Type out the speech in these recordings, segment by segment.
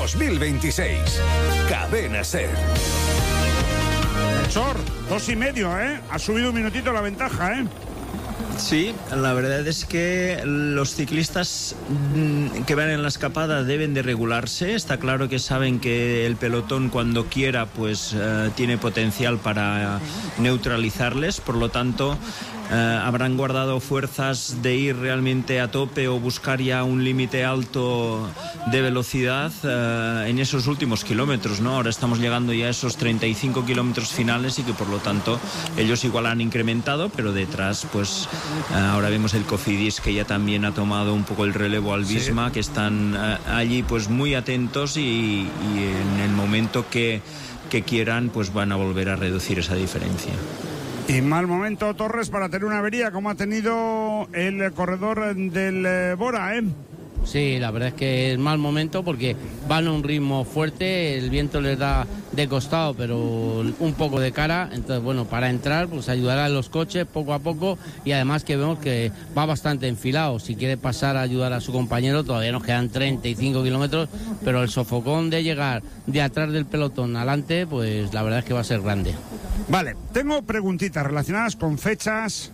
2026. Cadena SER. Melchor, 2,5, ¿eh? Ha subido un minutito la ventaja, ¿eh? Sí, la verdad es que los ciclistas que van en la escapada deben de regularse. Está claro que saben que el pelotón cuando quiera pues tiene potencial para neutralizarles, por lo tanto habrán guardado fuerzas de ir realmente a tope o buscar ya un límite alto de velocidad en esos últimos kilómetros, ¿no? Ahora estamos llegando ya a esos 35 kilómetros finales y que por lo tanto ellos igual han incrementado, pero detrás pues ahora vemos el Cofidis que ya también ha tomado un poco el relevo al Visma, que están allí pues muy atentos y en el momento que quieran pues van a volver a reducir esa diferencia. Y mal momento, Torres, para tener una avería como ha tenido el corredor del Bora, ¿eh? Sí, la verdad es que es mal momento porque van a un ritmo fuerte, el viento les da de costado, pero un poco de cara. Entonces, bueno, para entrar, pues ayudará a los coches poco a poco y además que vemos que va bastante enfilado. Si quiere pasar a ayudar a su compañero, todavía nos quedan 35 kilómetros, pero el sofocón de llegar de atrás del pelotón adelante, pues la verdad es que va a ser grande. Vale, tengo preguntitas relacionadas con fechas,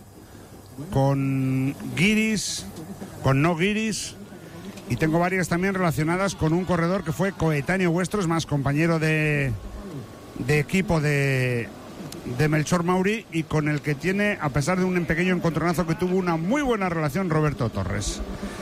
con guiris, con no guiris. Y tengo varias también relacionadas con un corredor que fue coetáneo vuestro, es más, compañero de equipo de Melchor Mauri y con el que tiene, a pesar de un pequeño encontronazo que tuvo, una muy buena relación Roberto Torres.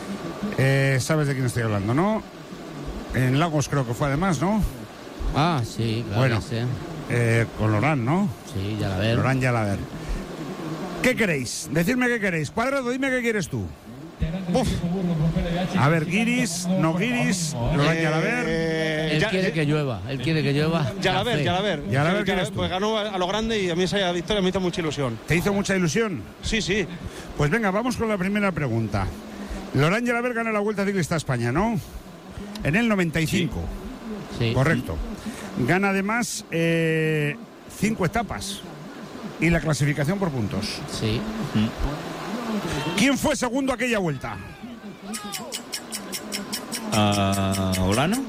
Sabes de quién estoy hablando, ¿no? En Lagos creo que fue además, ¿no? Ah, sí, claro. Bueno, sí. Con Lorán, ¿no? Sí, ya la ver. Lorán, ya la ver. ¿Qué queréis? Decidme qué queréis. Cuadrado, dime qué quieres tú. Uf. A ver, guiris, no guiris, Lorán, ya la ver. Él quiere que llueva, Ya la ver. Pues ganó a lo grande y a mí esa victoria me hizo mucha ilusión. ¿Te hizo mucha ilusión? Sí. Pues venga, vamos con la primera pregunta. Lorán Yalaber gana la Vuelta Ciclista a España, ¿no? En el 95. Sí. Correcto. Gana además 5 etapas y la clasificación por puntos. Sí. ¿Quién fue segundo aquella vuelta? ¿Olano?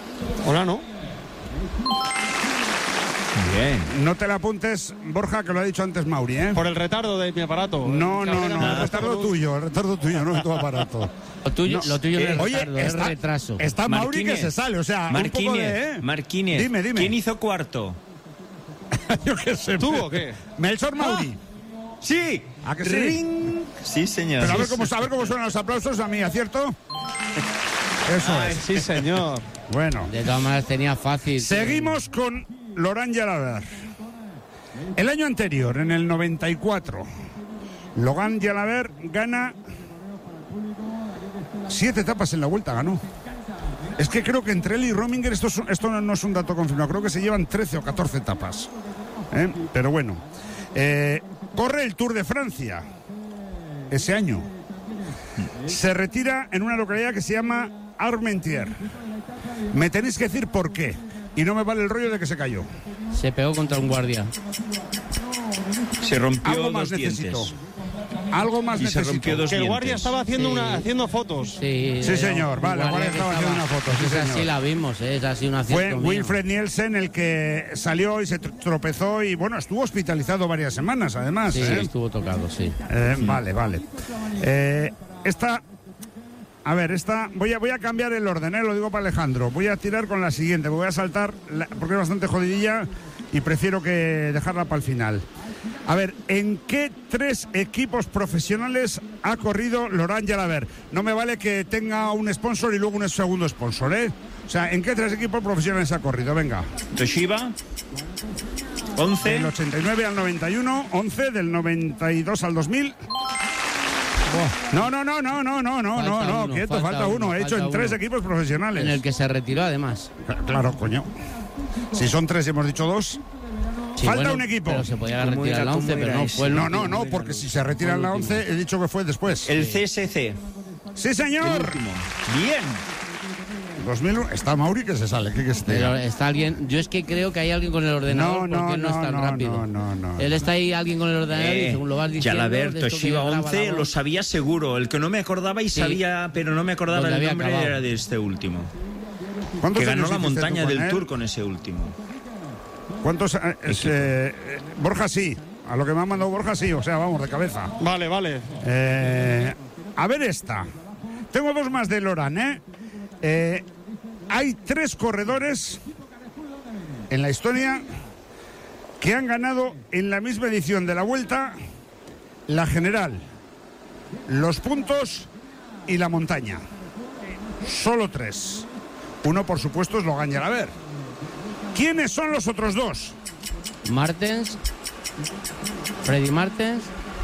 Bien. No te la apuntes, Borja, que lo ha dicho antes Mauri, ¿eh? Por el retardo de mi aparato. No, el retardo tuyo, no es tu aparato. Lo tuyo no es retardo, oye, es retraso. Está Mauri que se sale, o sea, un poco de... Marquínez. Dime. ¿Quién hizo cuarto? Yo qué sé. ¿Tú o qué? Melchor Mauri. Sí. ¿A que sí? ¡Ring! Sí, señor. Pero a ver cómo suenan los aplausos a mí, ¿acierto? Eso es. Sí, señor. Bueno. De todas maneras tenía fácil. Seguimos con Lorán Yalaber. El año anterior, en el 94, Lorán Yalaber gana 7 etapas en la Vuelta, ganó. Es que creo que entre él y Rominger, esto no es un dato confirmado, creo que se llevan 13 o 14 etapas. Pero bueno. Corre el Tour de Francia ese año. Se retira en una localidad que se llama Armentières. Me tenéis que decir por qué. Y no me vale el rollo de que se cayó. Se pegó contra un guardia. Se rompió Algo más dos necesito. dientes. Algo más Y se necesito. rompió dos Que el dientes. guardia estaba haciendo fotos. Sí, señor. Vale, el guardia estaba haciendo una foto. Sí, Esa señor. sí la vimos, esa sí una Fue acierto mío. Wilfred Nielsen el que salió y se tropezó y, bueno, estuvo hospitalizado varias semanas, además. Sí, estuvo tocado, sí. Vale. Esta, voy a cambiar el orden, lo digo para Alejandro. Voy a tirar con la siguiente, voy a saltar, porque es bastante jodidilla y prefiero que dejarla para el final. A ver, ¿en qué 3 equipos profesionales ha corrido Lorán Yalaber? No me vale que tenga un sponsor y luego un segundo sponsor, ¿eh? O sea, ¿en qué 3 equipos profesionales ha corrido? Venga. Toshiba, 11. Del 89 al 91, 11, del 92 al 2000. No, quieto, falta uno. He hecho en 3 equipos profesionales. En el que se retiró, además. Claro, coño. Si son 3 y hemos dicho 2. Sí, falta bueno, un equipo. Pero se podía retirar en la 11, pero no fue el último. No, porque si se retira en la 11, he dicho que fue después. El CSC. ¡Sí, señor! Bien. 2001. Está Mauri que se sale. Pero está alguien. Yo es que creo que hay alguien con el ordenador porque él no es tan rápido. No. Él está ahí, alguien con el ordenador y según lo vas diciendo. Yalaber, Toshiba 11, lo sabía seguro. El que no me acordaba sabía, pero no me acordaba el nombre, era de este último. ¿Cuántos Que ganó años la hiciste montaña tú con del él? Tour con ese último. ¿Cuántos? Borja sí. A lo que me ha mandado Borja sí. O sea, vamos, de cabeza. Vale. A ver esta. Tengo dos más de Loran, hay 3 corredores en la historia que han ganado en la misma edición de la Vuelta la general, los puntos y la montaña. Solo 3. Uno, por supuesto, es Logan Jalaber. ¿Quiénes son los otros 2? Martens, Freddy Martens.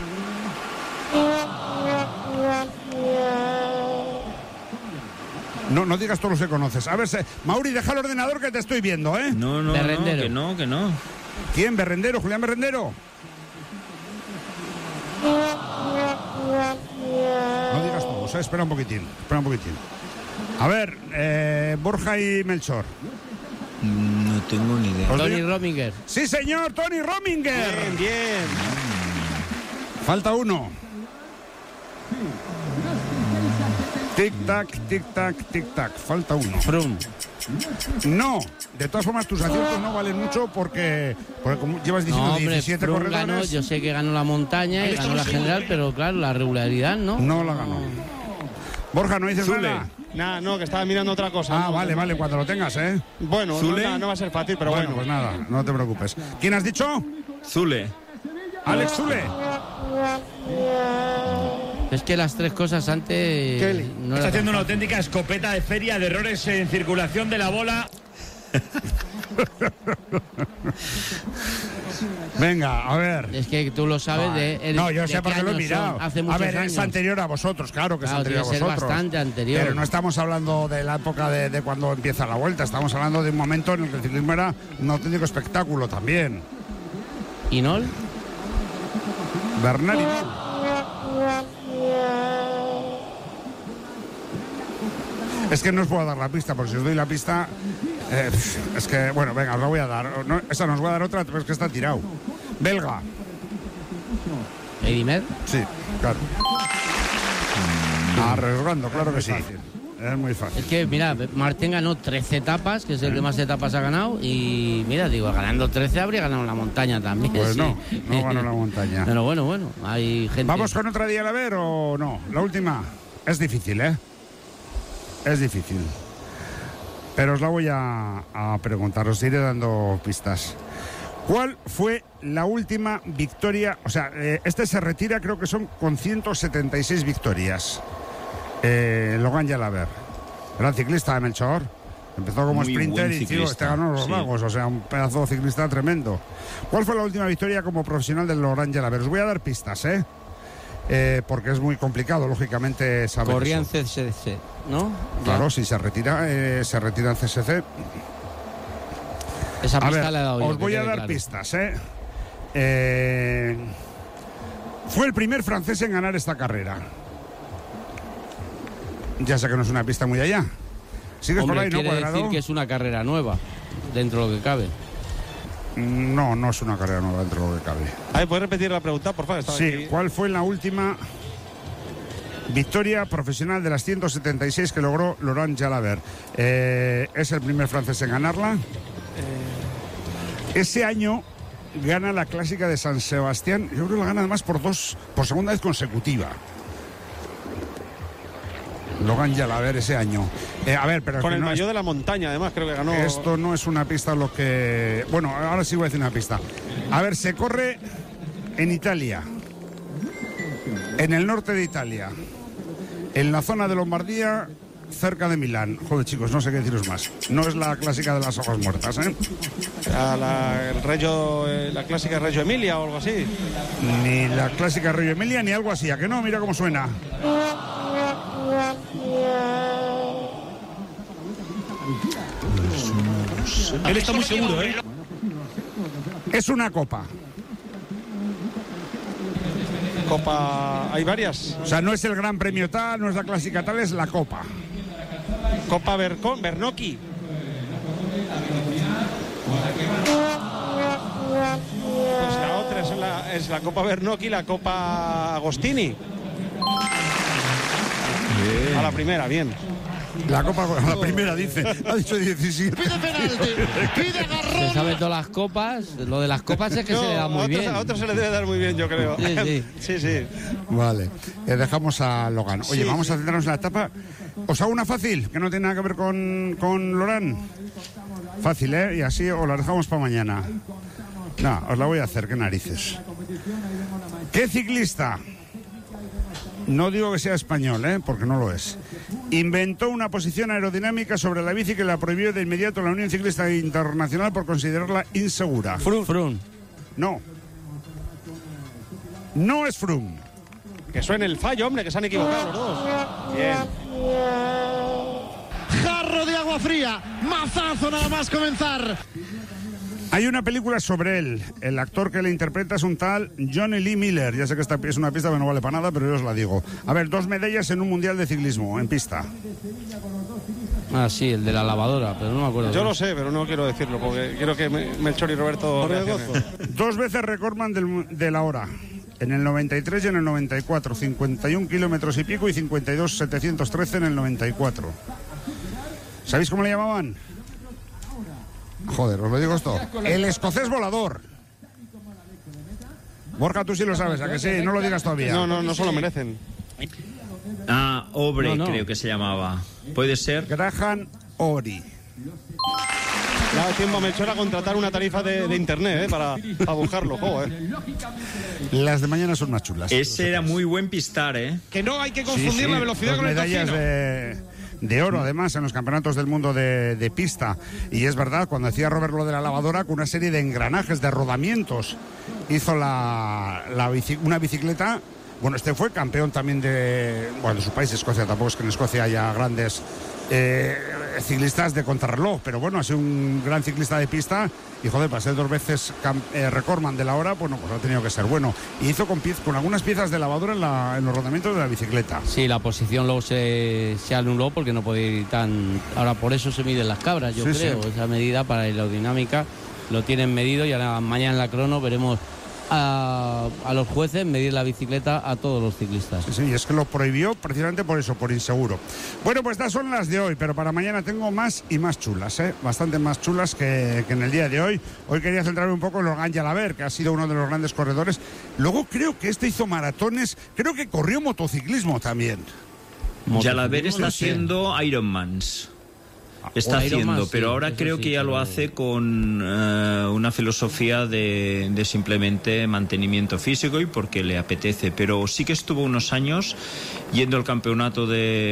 No digas todos los que conoces. A ver, Mauri, deja el ordenador que te estoy viendo, ¿eh? No, Berrendero. que no. ¿Quién? ¿Berrendero? ¿Julián Berrendero? No digas todos, espera un poquitín. A ver, Borja y Melchor. No tengo ni idea. Tony Rominger. Sí, señor, Tony Rominger. Bien. Falta uno. Tic-tac, tic-tac, tic-tac. Falta uno. Froome. No, de todas formas tus aciertos no valen mucho porque como llevas diciendo No, hombre, 17 Froome ganó, corredores. yo sé que ganó la montaña y ganó la general, pero claro, la regularidad, ¿no? No la ganó. Borja, ¿no dices nada? Nada, no, que estaba mirando otra cosa. Ah, vale, cuando lo tengas, ¿eh? Bueno, no va a ser fácil, pero bueno. Pues nada, no te preocupes. ¿Quién has dicho? Zule. Alex Zule. Es que las 3 cosas antes... Kelly. no Está era haciendo tan una auténtica escopeta de feria de errores en circulación de la bola. Venga, a ver. Es que tú lo sabes de... No, yo de sé qué porque lo he años mirado. son, hace A muchos ver, años. es anterior a vosotros, claro que Claro, es anterior a tiene que ser vosotros. bastante anterior. Pero no estamos hablando de la época de cuando empieza la Vuelta, estamos hablando de un momento en el que el ciclismo era un auténtico espectáculo también. ¿Y Nol? Bernard Hinault. Es que no os puedo dar la pista, porque si os doy la pista, es que, bueno, venga, os la voy a dar. No, esa nos voy a dar otra, pero es que está tirado. Belga. ¿Edimer? Sí, claro. Arriesgando, claro que sí. Es muy fácil. Es que, mira, Martín ganó 13 etapas, que es el que más etapas ha ganado, y mira, digo, ganando 13 habría ganado la montaña también. Pues sí. no ganó la montaña. Pero bueno, hay gente... ¿Vamos con otra día a ver o no? La última. Es difícil, ¿eh? Es difícil. Pero os la voy a preguntar, os iré dando pistas. ¿Cuál fue la última victoria? O sea, este se retira, creo que son con 176 victorias. Logan Jalaber, gran ciclista de Melchor. Empezó como Muy sprinter buen y ciclista, este ganó los sí. Lagos, o sea, un pedazo de ciclista tremendo. ¿Cuál fue la última victoria como profesional del Logan Jalaber? Os voy a dar pistas, porque es muy complicado, lógicamente, saber. Corría en eso. CSC, ¿no? Claro, si se retira en CSC. Esa A pista ver, le he dado yo, os que voy a quede dar claro. pistas, Fue el primer francés en ganar esta carrera. Ya sé que no es una pista muy allá. ¿Sigues Hombre, por ahí, no, quiere Cuadrado? decir que es una carrera nueva, dentro de lo que cabe. No, no es una carrera nueva dentro de lo que cabe. A ver, ¿puedes repetir la pregunta, por favor? Estaba Sí, aquí. ¿cuál fue la última victoria profesional de las 176 que logró Laurent Jalaber? Es el primer francés en ganarla. Ese año gana la clásica de San Sebastián. Yo creo que la gana además por segunda vez consecutiva. Logan Jalaber ese año. A ver, pero Con que el no maillot de la montaña, además, creo que ganó. esto no es una pista lo que... Bueno, ahora sí voy a decir una pista. A ver, se corre en Italia, en el norte de Italia, en la zona de Lombardía, cerca de Milán. Joder, chicos, no sé qué deciros más. No es la clásica de las hojas muertas, ¿eh? La clásica Reggio Emilia o algo así. Ni la clásica Reggio Emilia ni algo así. ¿A que no? Mira cómo suena. Él está muy seguro, ¿eh? Es una copa. Copa. Hay varias. O sea, no es el Gran Premio tal, no es la clásica tal, es la copa. Copa Bernocchi. Pues la otra es la Copa Bernocchi, la Copa Agostini. A la primera, bien. La Copa, la primera dice, ha dicho 17. Pide penalti, pide agarrón. Se sabe todas las copas. Lo de las copas es que se le da muy bien. A otros se le debe dar muy bien, yo creo. Sí. Vale, dejamos a Logan. Oye, vamos a centrarnos en la etapa. Os hago una fácil, que no tiene nada que ver con Lorán. Fácil, ¿eh? Y así os la dejamos para mañana. No, os la voy a hacer, qué narices. ¿Qué ciclista? No digo que sea español, porque no lo es. Inventó una posición aerodinámica sobre la bici que la prohibió de inmediato la Unión Ciclista Internacional por considerarla insegura. Froome. No. No es Froome. Que suene el fallo, hombre, que se han equivocado los dos. Bien. Jarro de agua fría, mazazo nada más comenzar. Hay una película sobre él. El actor que le interpreta es un tal Johnny Lee Miller. Ya sé que esta es una pista que no vale para nada, pero yo os la digo. A ver, 2 medallas en un mundial de ciclismo, en pista. Ah, sí, el de la lavadora, pero no me acuerdo. Yo lo sé, pero no quiero decirlo, porque quiero que Melchor y Roberto reaccionen. 2 veces recordman de la hora. En el 93 y en el 94. 51 kilómetros y pico y 52.713 en el 94. ¿Sabéis cómo le llamaban? Joder, os lo digo esto. El escocés volador. Borja, tú sí lo sabes, ¿a que sí? No lo digas todavía. No se lo merecen. Obre, creo que se llamaba. ¿Puede ser? Graham Ori. Le ha dado tiempo a Melchor a contratar una tarifa de internet, para buscarlo. Las de mañana son más chulas. Ese era muy buen pistar, Que no hay que confundir la velocidad con el medallas tocino. de oro, además, en los campeonatos del mundo de pista. Y es verdad, cuando decía Robert lo de la lavadora, con una serie de engranajes, de rodamientos, hizo una bicicleta. Bueno, este fue campeón también de su país, Escocia. Tampoco es que en Escocia haya grandes ciclistas de contrarreloj, pero bueno, ha sido un gran ciclista de pista y joder, para ser 2 veces recordman de la hora, bueno, pues ha tenido que ser bueno. Y hizo con algunas piezas de lavadora en los rodamientos de la bicicleta. Sí, la posición luego se anuló porque no podía ir tan... Ahora por eso se miden las cabras, yo creo. Sí. Esa medida para aerodinámica lo tienen medido y ahora mañana en la crono veremos a los jueces medir la bicicleta a todos los ciclistas. Sí, y es que lo prohibió precisamente por eso, por inseguro. Bueno, pues estas son las de hoy, pero para mañana tengo más y más chulas, bastante más chulas que en el día de hoy. Hoy quería centrarme un poco en Logan Jalabert, que ha sido uno de los grandes corredores. Luego creo que hizo maratones, creo que corrió motociclismo también. Jalabert está haciendo Ironmans. Está haciendo, pero ahora creo que ya lo hace con una filosofía de simplemente mantenimiento físico y porque le apetece, pero sí que estuvo unos años yendo al campeonatos,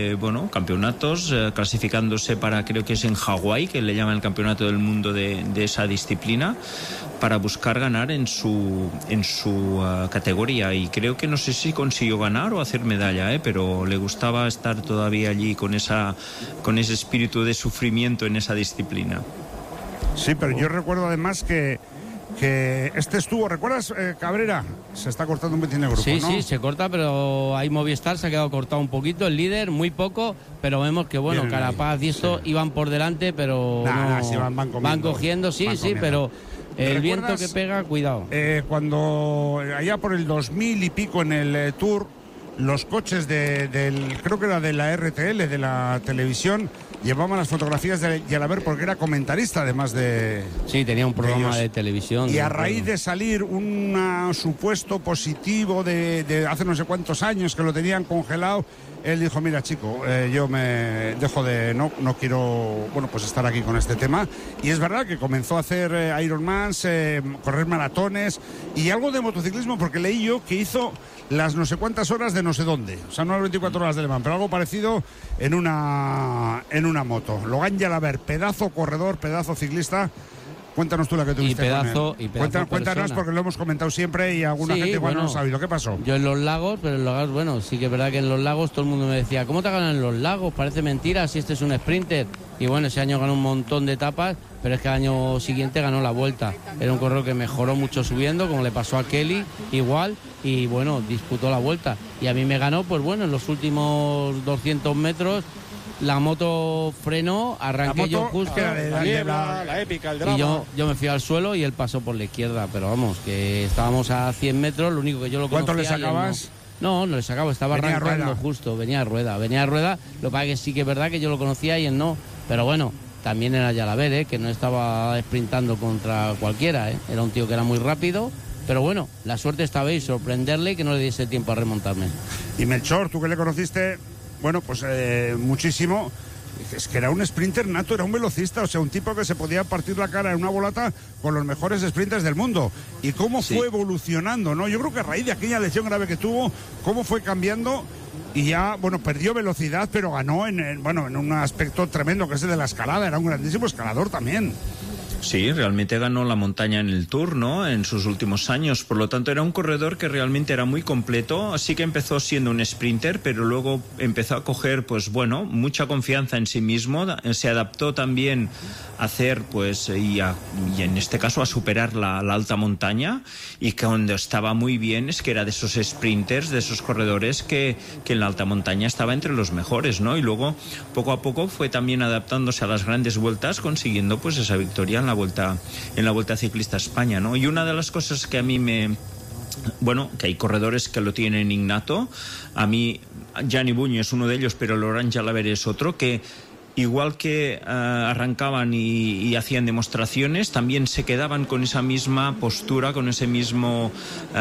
clasificándose para, creo que es en Hawái, que le llaman el campeonato del mundo de esa disciplina, para buscar ganar en su categoría, y creo que no sé si consiguió ganar o hacer medalla, pero le gustaba estar todavía allí con ese espíritu de sufrimiento en esa disciplina. Sí, pero yo recuerdo además que este estuvo, ¿recuerdas, Cabrera? Se está cortando un poquito el grupo, sí, ¿no? Sí, se corta, pero ahí Movistar se ha quedado cortado un poquito, el líder, muy poco, pero vemos que, bueno, Carapaz y esto iban por delante, pero sí, van cogiendo, pero el viento que pega, cuidado. Cuando allá por el 2000 y pico en el Tour, los coches creo que era de la RTL, de la televisión, llevaban las fotografías de Jalabert porque era comentarista, además de... Sí, tenía un programa de televisión. Y a raíz de salir un supuesto positivo de hace no sé cuántos años que lo tenían congelado, él dijo, mira chico, yo me dejo no quiero, pues estar aquí con este tema. Y es verdad que comenzó a hacer Ironmans, correr maratones y algo de motociclismo, porque leí yo que hizo las no sé cuántas horas de no sé dónde, o sea, no las 24 horas de Le Mans, pero algo parecido en una moto. Logan Jalabert, pedazo corredor, pedazo ciclista. Cuéntanos tú la que tuviste con él. Cuéntanos, porque lo hemos comentado siempre y alguna gente igual no lo ha sabido. ¿Qué pasó? Yo en los lagos, pero en los lagos, sí que es verdad que en los lagos todo el mundo me decía, ¿cómo te ganan en los lagos? Parece mentira si este es un sprinter. Y bueno, ese año ganó un montón de etapas, pero es que el año siguiente ganó la Vuelta. Era un corredor que mejoró mucho subiendo, como le pasó a Kelly, igual, y bueno, disputó la Vuelta. Y a mí me ganó, pues bueno, en los últimos 200 metros, la moto frenó, arranqué yo justo, la épica, el drama. Y yo me fui al suelo y él pasó por la izquierda, pero vamos, que estábamos a 100 metros, lo único que yo lo conocía. ¿Cuánto le sacabas? No le sacaba, estaba venía arrancando rueda. justo, venía a rueda. Lo que pasa es que sí que es verdad que yo lo conocía y él no, pero bueno, también era Jalabert, que no estaba sprintando contra cualquiera, era un tío que era muy rápido, pero bueno, la suerte estaba ahí, sorprenderle y que no le diese tiempo a remontarme. Y Melchor, tú que le conociste, bueno, pues muchísimo, es que era un sprinter nato, era un velocista, o sea, un tipo que se podía partir la cara en una volata con los mejores sprinters del mundo. Y cómo fue evolucionando, ¿no? Yo creo que a raíz de aquella lesión grave que tuvo, cómo fue cambiando y ya, bueno, perdió velocidad, pero ganó en un aspecto tremendo que es el de la escalada, era un grandísimo escalador también. Sí, realmente ganó la montaña en el Tour, ¿no? En sus últimos años. Por lo tanto, era un corredor que realmente era muy completo. Así que empezó siendo un sprinter, pero luego empezó a coger, pues bueno, mucha confianza en sí mismo. Se adaptó también a hacer, pues, y en este caso a superar la alta montaña. Y que cuando estaba muy bien es que era de esos sprinters, de esos corredores que en la alta montaña estaba entre los mejores, ¿no? Y luego, poco a poco, fue también adaptándose a las grandes vueltas, consiguiendo, pues, esa victoria en la Vuelta Ciclista a España, ¿no? Y una de las cosas que a mí que hay corredores que lo tienen innato, a mí Gianni Buño es uno de ellos, pero Laurent Jalabert es otro, que igual que arrancaban y hacían demostraciones, también se quedaban con esa misma postura, con ese mismo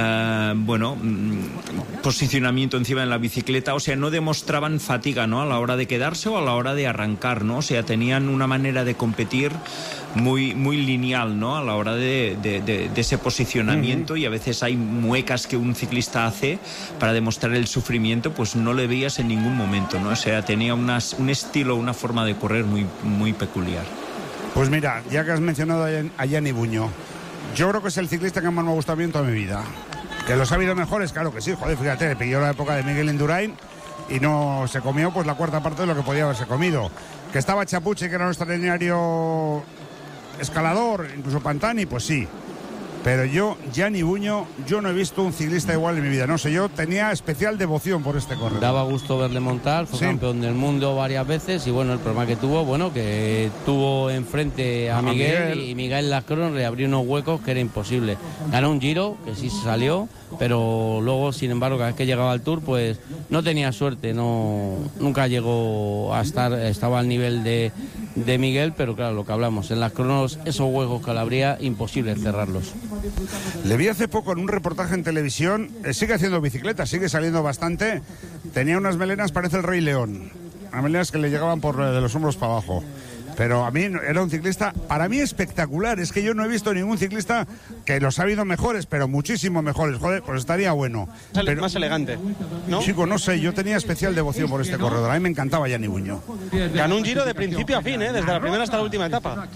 posicionamiento encima de la bicicleta. O sea, no demostraban fatiga, ¿no? A la hora de quedarse o a la hora de arrancar, ¿no? O sea, tenían una manera de competir muy, muy lineal, ¿no? A la hora de ese posicionamiento. Y a veces hay muecas que un ciclista hace para demostrar el sufrimiento, pues no le veías en ningún momento, ¿no? O sea, tenía un estilo, una forma de correr muy, muy peculiar. Pues mira, ya que has mencionado a Gianni Buño, yo creo que es el ciclista que más me ha gustado a mí en toda mi vida. Que los ha habido mejores, claro que sí, joder, fíjate, le pilló la época de Miguel Indurain y no se comió pues la cuarta parte de lo que podía haberse comido. Que estaba Chapuche, que era nuestro extraordinario escalador, incluso Pantani, pues sí. Pero yo, Gianni Buño, yo no he visto un ciclista igual en mi vida. No sé, yo tenía especial devoción por este corredor. Daba gusto verle montar, fue campeón del mundo varias veces y bueno, el problema que tuvo, que tuvo enfrente a Miguel y Miguel Lascron le abrió unos huecos que era imposible. Ganó un Giro, que sí se salió, pero luego, sin embargo, cada vez que llegaba al Tour, pues no tenía suerte, nunca llegó a estaba al nivel de Miguel, pero claro, lo que hablamos, en las cronos, esos huecos que le abría, imposible cerrarlos. Le vi hace poco en un reportaje en televisión, sigue haciendo bicicleta, sigue saliendo bastante, tenía unas melenas, parece el Rey León, unas melenas que le llegaban por de los hombros para abajo. Pero a mí era un ciclista, para mí espectacular. Es que yo no he visto ningún ciclista, que los ha habido mejores, pero muchísimo mejores. Joder, pues estaría bueno. Pero, más elegante, ¿no? Chico, no sé, yo tenía especial devoción por este corredor. A mí me encantaba Gianni Buño. Ganó un Giro de principio a fin, desde la primera hasta la última etapa.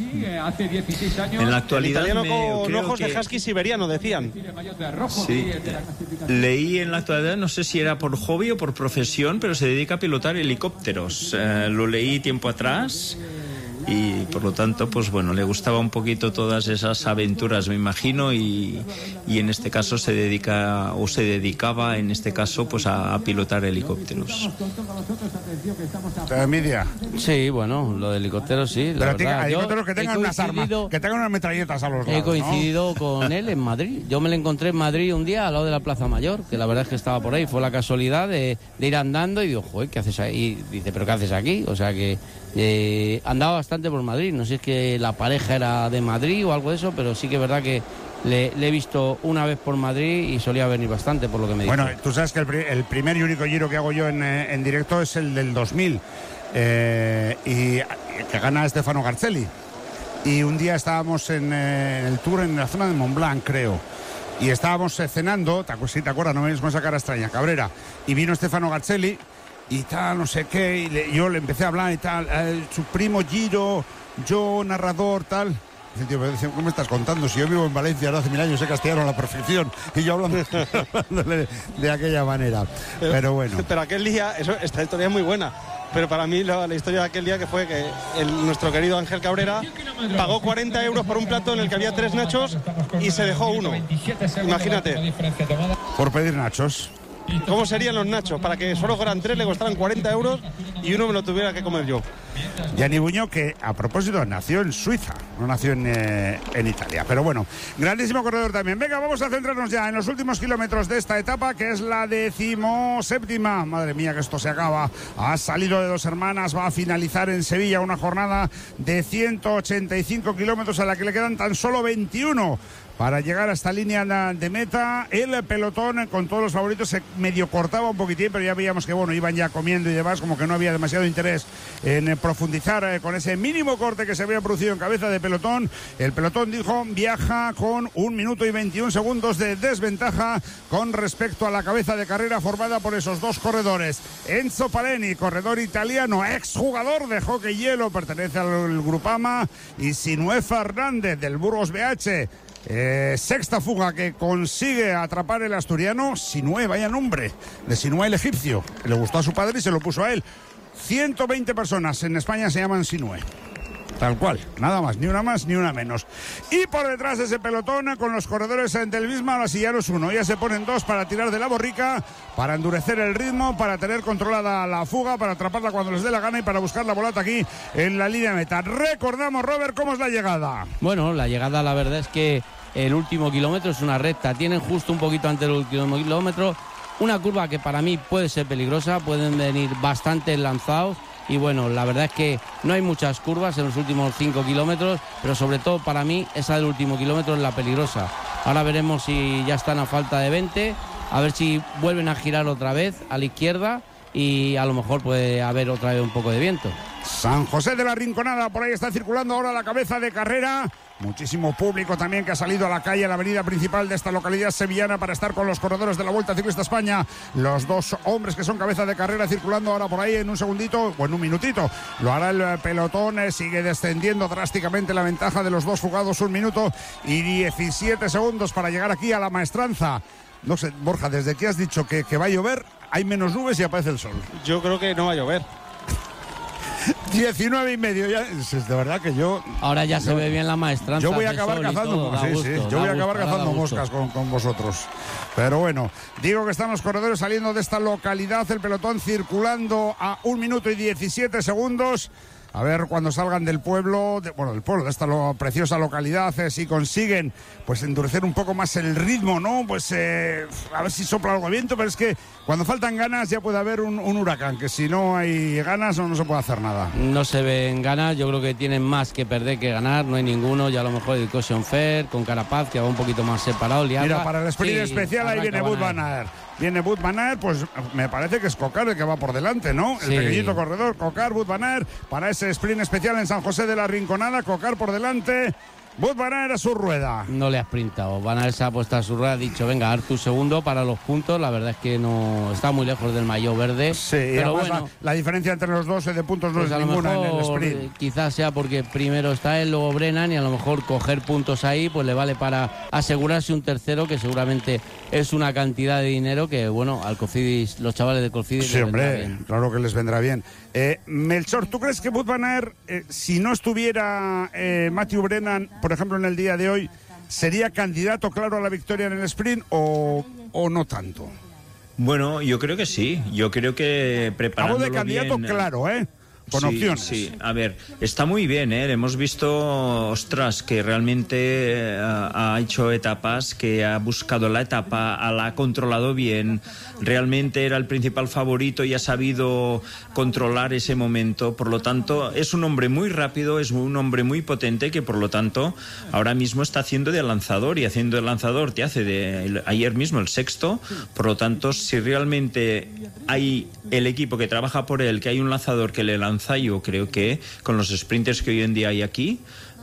En la actualidad, el italiano con ojos de husky siberiano, decían. Sí, leí en la actualidad, no sé si era por hobby o por profesión, pero se dedica a pilotar helicópteros. Lo leí tiempo atrás. Y por lo tanto, pues bueno, le gustaba un poquito todas esas aventuras, me imagino, y en este caso se dedicaba en este caso pues a pilotar helicópteros. ¿Te envidia? Sí, bueno, lo de helicópteros sí. Pero helicópteros que tengan unas armas, que tengan unas metralletas a los lados. He coincidido con él en Madrid. Yo me lo encontré en Madrid un día al lado de la Plaza Mayor, que la verdad es que estaba por ahí. Fue la casualidad de ir andando y digo, joder, ¿qué haces ahí? Y dice, ¿pero qué haces aquí? O sea que andaba bastante por Madrid, no sé si es que la pareja era de Madrid o algo de eso, pero sí que es verdad que le he visto una vez por Madrid y solía venir bastante, por lo que me dijo. Bueno, tú sabes que el primer y único Giro que hago yo en directo es el del 2000 y que gana Stefano Garzelli, y un día estábamos en el Tour en la zona de Montblanc, creo, y estábamos cenando, si te acuerdas, no me ves con esa cara extraña, Cabrera, y vino Stefano Garzelli y tal, no sé qué, y yo le empecé a hablar y tal, su primo Giro, yo narrador, tal. Dice, tío, ¿cómo me estás contando? Si yo vivo en Valencia ahora hace 1000 años, sé castellano a la perfección, y yo hablándole de aquella manera. Pero bueno. Pero aquel día, esta historia es muy buena, pero para mí la historia de aquel día que fue que nuestro querido Ángel Cabrera pagó 40 euros por un plato en el que había 3 nachos y se dejó uno. Imagínate. Por pedir nachos. cómo serían los nachos, para que solo fueran 3, le costaran 40 euros y uno me lo tuviera que comer yo. Gianni Buño, que a propósito nació en Suiza, no nació en Italia. Pero bueno, grandísimo corredor también. Venga, vamos a centrarnos ya en los últimos kilómetros de esta etapa, que es la 17ª. Madre mía, que esto se acaba. Ha salido de Dos Hermanas, va a finalizar en Sevilla una jornada de 185 kilómetros a la que le quedan tan solo 21. Para llegar a esta línea de meta, el pelotón con todos los favoritos se medio cortaba un poquitín, pero ya veíamos que bueno, iban ya comiendo y demás, como que no había demasiado interés en profundizar con ese mínimo corte que se había producido en cabeza de pelotón. El pelotón, dijo, viaja con 1 minuto y 21 segundos de desventaja con respecto a la cabeza de carrera formada por esos dos corredores. Enzo Paleni, corredor italiano, exjugador de hockey hielo, pertenece al Grupama, y Sinué Fernández del Burgos BH. Sexta fuga que consigue atrapar el asturiano. Sinué, vaya nombre de Sinué el egipcio, que le gustó a su padre y se lo puso a él. 120 personas en España se llaman Sinué, tal cual, nada más, ni una más ni una menos. Y por detrás de ese pelotón, con los corredores del Bismarck, Sillanos 1, ya se ponen 2 para tirar de la borrica, para endurecer el ritmo, para tener controlada la fuga, para atraparla cuando les dé la gana y para buscar la bolata aquí en la línea meta. Recordamos, Robert, cómo es la llegada. Bueno, la llegada, la verdad es que el último kilómetro es una recta, tienen justo un poquito antes del último kilómetro una curva que para mí puede ser peligrosa, pueden venir bastante lanzados. Y bueno, la verdad es que no hay muchas curvas en los últimos 5 kilómetros, pero sobre todo para mí esa del último kilómetro es la peligrosa. Ahora veremos si ya están a falta de 20, a ver si vuelven a girar otra vez a la izquierda y a lo mejor puede haber otra vez un poco de viento. San José de la Rinconada, por ahí está circulando ahora la cabeza de carrera. Muchísimo público también que ha salido a la calle, a la avenida principal de esta localidad sevillana para estar con los corredores de la Vuelta Ciclista España. Los dos hombres que son cabeza de carrera circulando ahora por ahí en un segundito o en un minutito. Lo hará el pelotón, sigue descendiendo drásticamente la ventaja de los dos fugados, 1 minuto y 17 segundos para llegar aquí a la maestranza. No sé, Borja, desde que has dicho que va a llover, hay menos nubes y aparece el sol. Yo creo que no va a llover. 19:30 ya, es de verdad que yo... Ahora ya se ve bien la maestranza. Yo voy a acabar cazando, yo voy a acabar cazando moscas con vosotros. Pero bueno, digo que están los corredores saliendo de esta localidad, el pelotón circulando a 1 minuto y 17 segundos. A ver cuando salgan del pueblo, del pueblo, de esta preciosa localidad, si consiguen pues endurecer un poco más el ritmo, ¿no? Pues a ver si sopla algo de viento, pero es que cuando faltan ganas ya puede haber un huracán, que si no hay ganas no se puede hacer nada. No se ven ganas, yo creo que tienen más que perder que ganar, no hay ninguno, ya a lo mejor el Caution Fair con Carapaz, que va un poquito más separado. Mira, para el sprint especial ahí viene Wout van Aert. Viene Wout van Aert, pues me parece que es Cocar el que va por delante, ¿no? El pequeñito corredor, Cocar, Wout van Aert, para ese sprint especial en San José de la Rinconada, Cocar por delante. Wout van Aert a su rueda. No le ha sprintado, Van Aert se ha puesto a su rueda, ha dicho, venga, haz tu segundo para los puntos. La verdad es que no está muy lejos del maillot verde. Sí, pero bueno, la diferencia entre los dos de puntos no pues es ninguna en el sprint. Quizás sea porque primero está él, luego Brennan, y a lo mejor coger puntos ahí pues le vale para asegurarse un tercero, que seguramente es una cantidad de dinero que, bueno, al Cofidis, los chavales de Cofidis. Sí, hombre, claro que les vendrá bien. Melchor, ¿tú crees que Wout van Aert, si no estuviera Matthew Brennan, por ejemplo, en el día de hoy, sería candidato claro a la victoria en el sprint o no tanto? Bueno, yo creo que sí. Yo creo que preparándolo de candidato bien, claro, con opciones. Sí, a ver, está muy bien, hemos visto, ostras, que realmente ha hecho etapas, que ha buscado la etapa, la ha controlado bien, realmente era el principal favorito y ha sabido controlar ese momento, por lo tanto es un hombre muy rápido, es un hombre muy potente, que por lo tanto ahora mismo está haciendo de lanzador, y haciendo de lanzador te hace ayer mismo el sexto, por lo tanto si realmente hay el equipo que trabaja por él, que hay un lanzador que le lanza, yo creo que con los sprinters que hoy en día hay aquí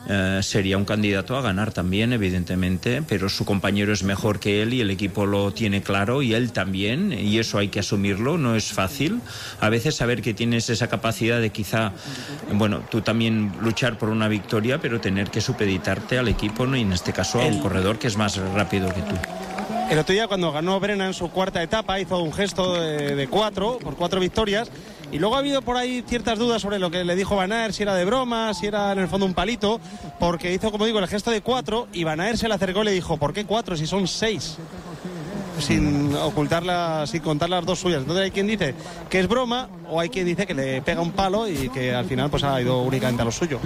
sería un candidato a ganar también, evidentemente, pero su compañero es mejor que él y el equipo lo tiene claro, y él también, y eso hay que asumirlo, no es fácil a veces saber que tienes esa capacidad de quizá, bueno, tú también luchar por una victoria, pero tener que supeditarte al equipo, ¿no? Y en este caso a un corredor que es más rápido que tú. El otro día, cuando ganó Brennan su cuarta etapa, hizo un gesto de 4 por 4 victorias, y luego ha habido por ahí ciertas dudas sobre lo que le dijo Van Aert, si era de broma, si era en el fondo un palito, porque hizo, como digo, el gesto de 4, y Van Aert se le acercó y le dijo, ¿por qué 4 si son 6? sin ocultarla, sin contar las dos suyas. Entonces hay quien dice que es broma o hay quien dice que le pega un palo y que al final pues ha ido únicamente a lo suyo.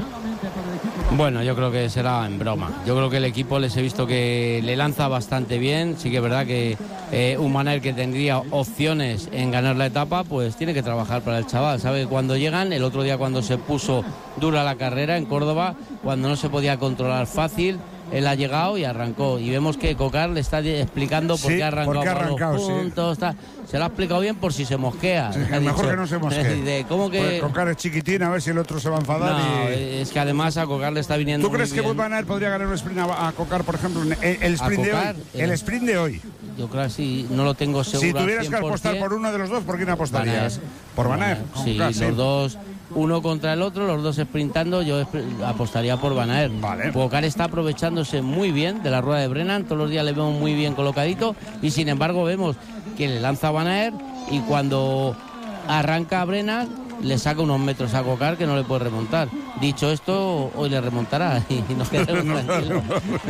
Bueno, yo creo que será en broma. Yo creo que el equipo les he visto que le lanza bastante bien. Sí que es verdad que un Van que tendría opciones en ganar la etapa, pues tiene que trabajar para el chaval. Sabe que cuando llegan, el otro día cuando se puso dura la carrera en Córdoba, cuando no se podía controlar fácil, él ha llegado y arrancó. Y vemos que Cocar le está explicando por qué ha arrancado los puntos. Sí. Se lo ha explicado bien por si se mosquea. Sí, mejor que no se mosquee. ¿Cómo que? Pues Cocar es chiquitín, a ver si el otro se va a enfadar. No, es que además a Cocar le está viniendo. ¿Tú crees que Wout van Aert podría ganar un sprint a Cocar, por ejemplo, el sprint de hoy? El sprint de hoy. Yo creo que sí, no lo tengo seguro. Si tuvieras que apostar por uno de los dos, ¿por quién apostarías? ¿Por Van Aert? Sí, los dos, uno contra el otro, los dos sprintando, yo apostaría por Van Aert. Vale. Cocar está aprovechándose muy bien de la rueda de Brennan, todos los días le vemos muy bien colocadito y sin embargo vemos que le lanza a Van Aert y cuando arranca a Brennan le saca unos metros a Cocar que no le puede remontar. Dicho esto, hoy le remontará y nos quedamos tranquilos.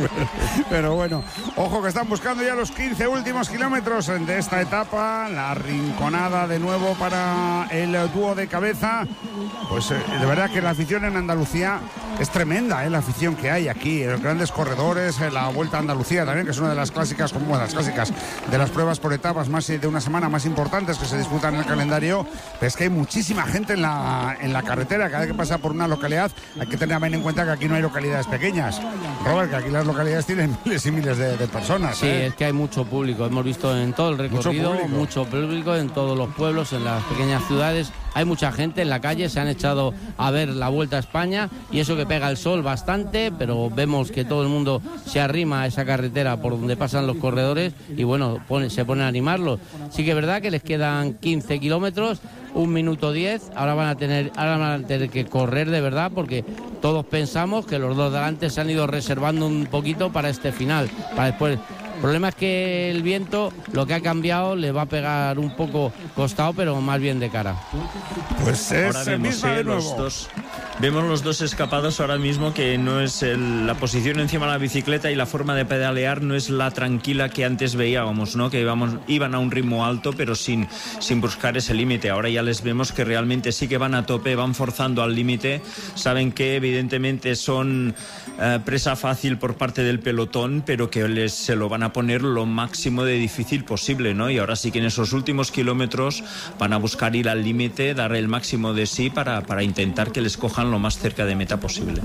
Pero bueno, ojo que están buscando ya los 15 últimos kilómetros de esta etapa. La rinconada de nuevo para el dúo de cabeza. Pues de verdad que la afición en Andalucía es tremenda, la afición que hay aquí. Los grandes corredores, la Vuelta a Andalucía también, que es una de las clásicas, como las clásicas de las pruebas por etapas más de una semana más importantes que se disputan en el calendario. Pero es que hay muchísima gente en la carretera. Cada vez que pasa por una localidad hay que tener en cuenta que aquí no hay localidades pequeñas, Robert, que aquí las localidades tienen miles y miles de personas. Sí, es que hay mucho público, hemos visto en todo el recorrido mucho público en todos los pueblos, en las pequeñas ciudades. Hay mucha gente en la calle, se han echado a ver la Vuelta a España y eso que pega el sol bastante, pero vemos que todo el mundo se arrima a esa carretera por donde pasan los corredores y bueno, se pone a animarlos. Sí que es verdad que les quedan 15 kilómetros, 1 minuto 10, ahora van a tener que correr de verdad porque todos pensamos que los dos de delante se han ido reservando un poquito para este final, para después. El problema es que el viento, lo que ha cambiado, le va a pegar un poco costado, pero más bien de cara. Pues es ahora vemos, de nuevo. Vemos los dos escapados ahora mismo, que no es la posición encima de la bicicleta y la forma de pedalear no es la tranquila que antes veíamos, ¿no? Que iban a un ritmo alto, pero sin buscar ese límite. Ahora ya les vemos que realmente sí que van a tope, van forzando al límite. Saben que evidentemente son presa fácil por parte del pelotón, pero que se lo van a poner lo máximo de difícil posible, ¿no? Y ahora sí que en esos últimos kilómetros van a buscar ir al límite, dar el máximo de sí para intentar que les cojan lo más cerca de meta posible.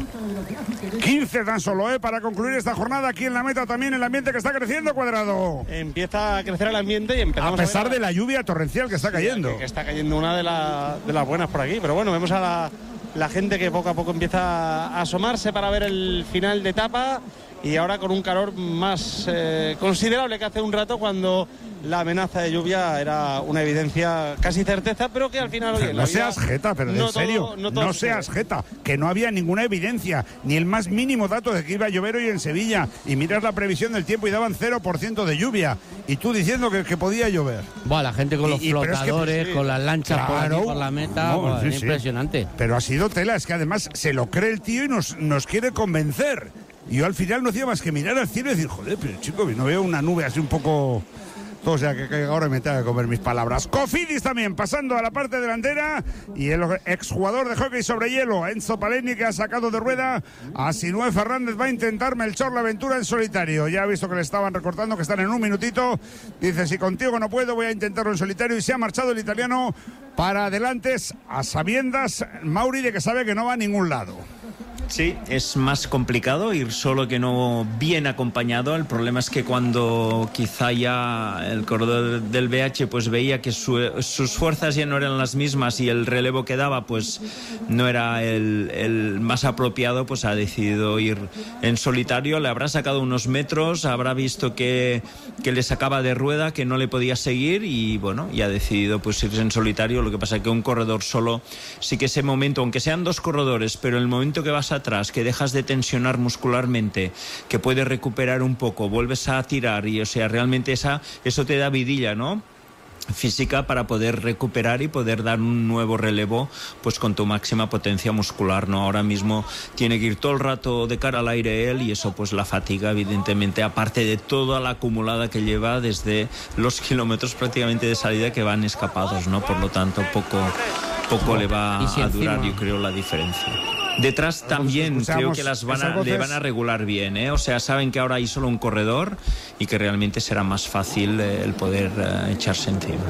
15 tan solo, para concluir esta jornada aquí en la meta. También el ambiente que está creciendo, Cuadrado. Empieza a crecer el ambiente y empezamos a pesar de la lluvia torrencial que está cayendo. Que está cayendo una de las buenas por aquí, pero bueno, vemos a la gente que poco a poco empieza a asomarse para ver el final de etapa y ahora con un calor más considerable que hace un rato, cuando la amenaza de lluvia era una evidencia, casi certeza, pero que al final... Oye, no seas jeta, pero en serio, no seas jeta, que no había ninguna evidencia, ni el más mínimo dato de que iba a llover hoy en Sevilla, y miras la previsión del tiempo y daban 0% de lluvia, y tú diciendo que podía llover. Bueno, la gente con los flotadores, con las lanchas por la meta, es impresionante. Pero ha sido tela, es que además se lo cree el tío y nos quiere convencer. Y yo al final no hacía más que mirar al cielo y decir, joder, pero chico, no veo una nube así un poco... O sea, que ahora me tengo que comer mis palabras. Cofidis también, pasando a la parte delantera. Y el exjugador de hockey sobre hielo, Enzo Paleni, que ha sacado de rueda a Sinué Fernández. Va a intentar Melchor la aventura en solitario. Ya ha visto que le estaban recortando, que están en un minutito. Dice, si contigo no puedo, voy a intentarlo en solitario. Y se ha marchado el italiano para adelante, a sabiendas, Mauri, de que sabe que no va a ningún lado. Sí, es más complicado ir solo que no bien acompañado. El problema es que cuando quizá ya el corredor del BH pues veía que sus fuerzas ya no eran las mismas y el relevo que daba pues no era el más apropiado, pues ha decidido ir en solitario. Le habrá sacado unos metros, habrá visto que le sacaba de rueda, que no le podía seguir y bueno, y ha decidido pues irse en solitario. Lo que pasa es que un corredor solo, sí que ese momento, aunque sean dos corredores, pero el momento que vas atrás, que dejas de tensionar muscularmente, que puedes recuperar un poco, vuelves a tirar y o sea, realmente eso te da vidilla, ¿no? física para poder recuperar y poder dar un nuevo relevo pues con tu máxima potencia muscular, ¿no? Ahora mismo tiene que ir todo el rato de cara al aire él, y eso pues la fatiga evidentemente, aparte de toda la acumulada que lleva desde los kilómetros prácticamente de salida que van escapados, ¿no? Por lo tanto poco le va a durar, yo creo, la diferencia. Detrás también creo que le van a regular bien, ¿eh? O sea, saben que ahora hay solo un corredor y que realmente será más fácil el poder echarse encima.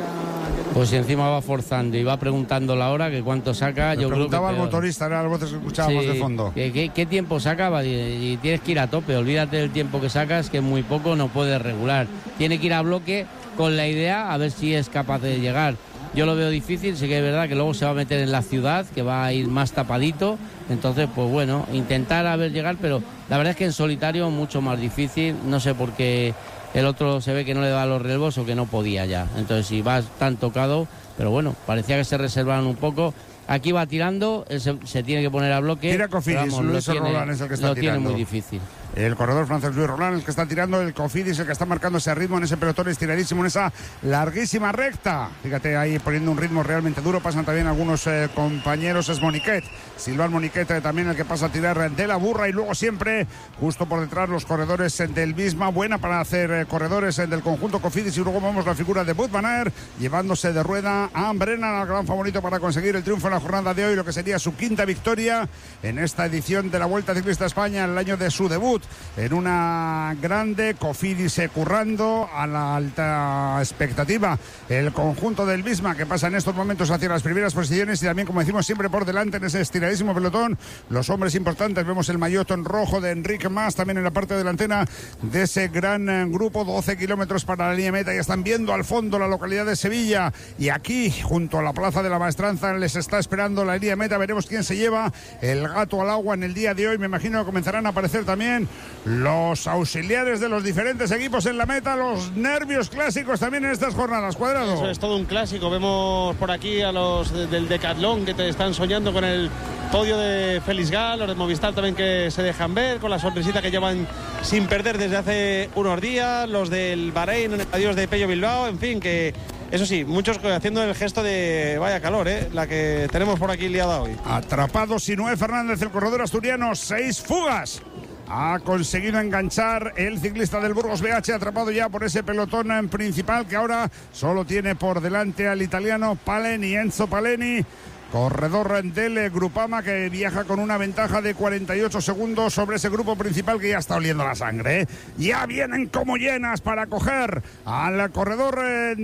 Pues encima va forzando y va preguntando la hora, que cuánto saca. Yo preguntaba al motorista, era las voces que escuchábamos de fondo. ¿Qué tiempo sacaba? Y tienes que ir a tope, olvídate del tiempo que sacas, que muy poco no puedes regular. Tiene que ir a bloque con la idea a ver si es capaz de llegar. Yo lo veo difícil, sí que es verdad que luego se va a meter en la ciudad, que va a ir más tapadito, entonces pues bueno, intentar a ver llegar, pero la verdad es que en solitario mucho más difícil, no sé por qué el otro se ve que no le da los relevos o que no podía ya, entonces si vas tan tocado, pero bueno, parecía que se reservaron un poco. Aquí va tirando, se tiene que poner a bloque. Tira Cofidis, Luis Roland es el que está tirando. Lo tiene muy difícil. El corredor francés Luis Roland, el que está tirando, el Cofidis, el que está marcando ese ritmo en ese pelotón estiradísimo, en esa larguísima recta. Fíjate ahí poniendo un ritmo realmente duro. Pasan también algunos compañeros, es Moniquet, Silván Moniquet también el que pasa a tirar de la burra, y luego siempre justo por detrás los corredores del Visma, buena para hacer corredores del conjunto Cofidis, y luego vamos la figura de Wout van Aert llevándose de rueda a Brennan, al gran favorito para conseguir el triunfo en la jornada de hoy, lo que sería su quinta victoria en esta edición de la Vuelta Ciclista a España, en el año de su debut en una grande. Cofidis currando a la alta expectativa el conjunto del Visma, que pasa en estos momentos hacia las primeras posiciones, y también, como decimos, siempre por delante en ese estiradísimo pelotón los hombres importantes. Vemos el maillot rojo de Enric Mas también en la parte delantera de ese gran grupo. 12 kilómetros para la línea meta, ya están viendo al fondo la localidad de Sevilla, y aquí junto a la Plaza de la Maestranza les está esperando la línea meta. Veremos quién se lleva el gato al agua en el día de hoy. Me imagino que comenzarán a aparecer también los auxiliares de los diferentes equipos en la meta, los nervios clásicos también en estas jornadas. Cuadrado. Eso es todo un clásico. Vemos por aquí a los del Decatlón que te están soñando con el podio de Félix Gal, los de Movistar también que se dejan ver con la sonrisita que llevan sin perder desde hace unos días, los del Bahrein, adiós de Pello Bilbao, en fin, que eso sí, muchos haciendo el gesto de vaya calor, la que tenemos por aquí liada hoy. Atrapado Sinué Fernández, el corredor asturiano, 6 fugas. Ha conseguido enganchar el ciclista del Burgos BH, atrapado ya por ese pelotón principal, que ahora solo tiene por delante al italiano Paleni, Enzo Paleni, corredor del Grupama, que viaja con una ventaja de 48 segundos sobre ese grupo principal que ya está oliendo la sangre. Ya vienen como llenas para coger al corredor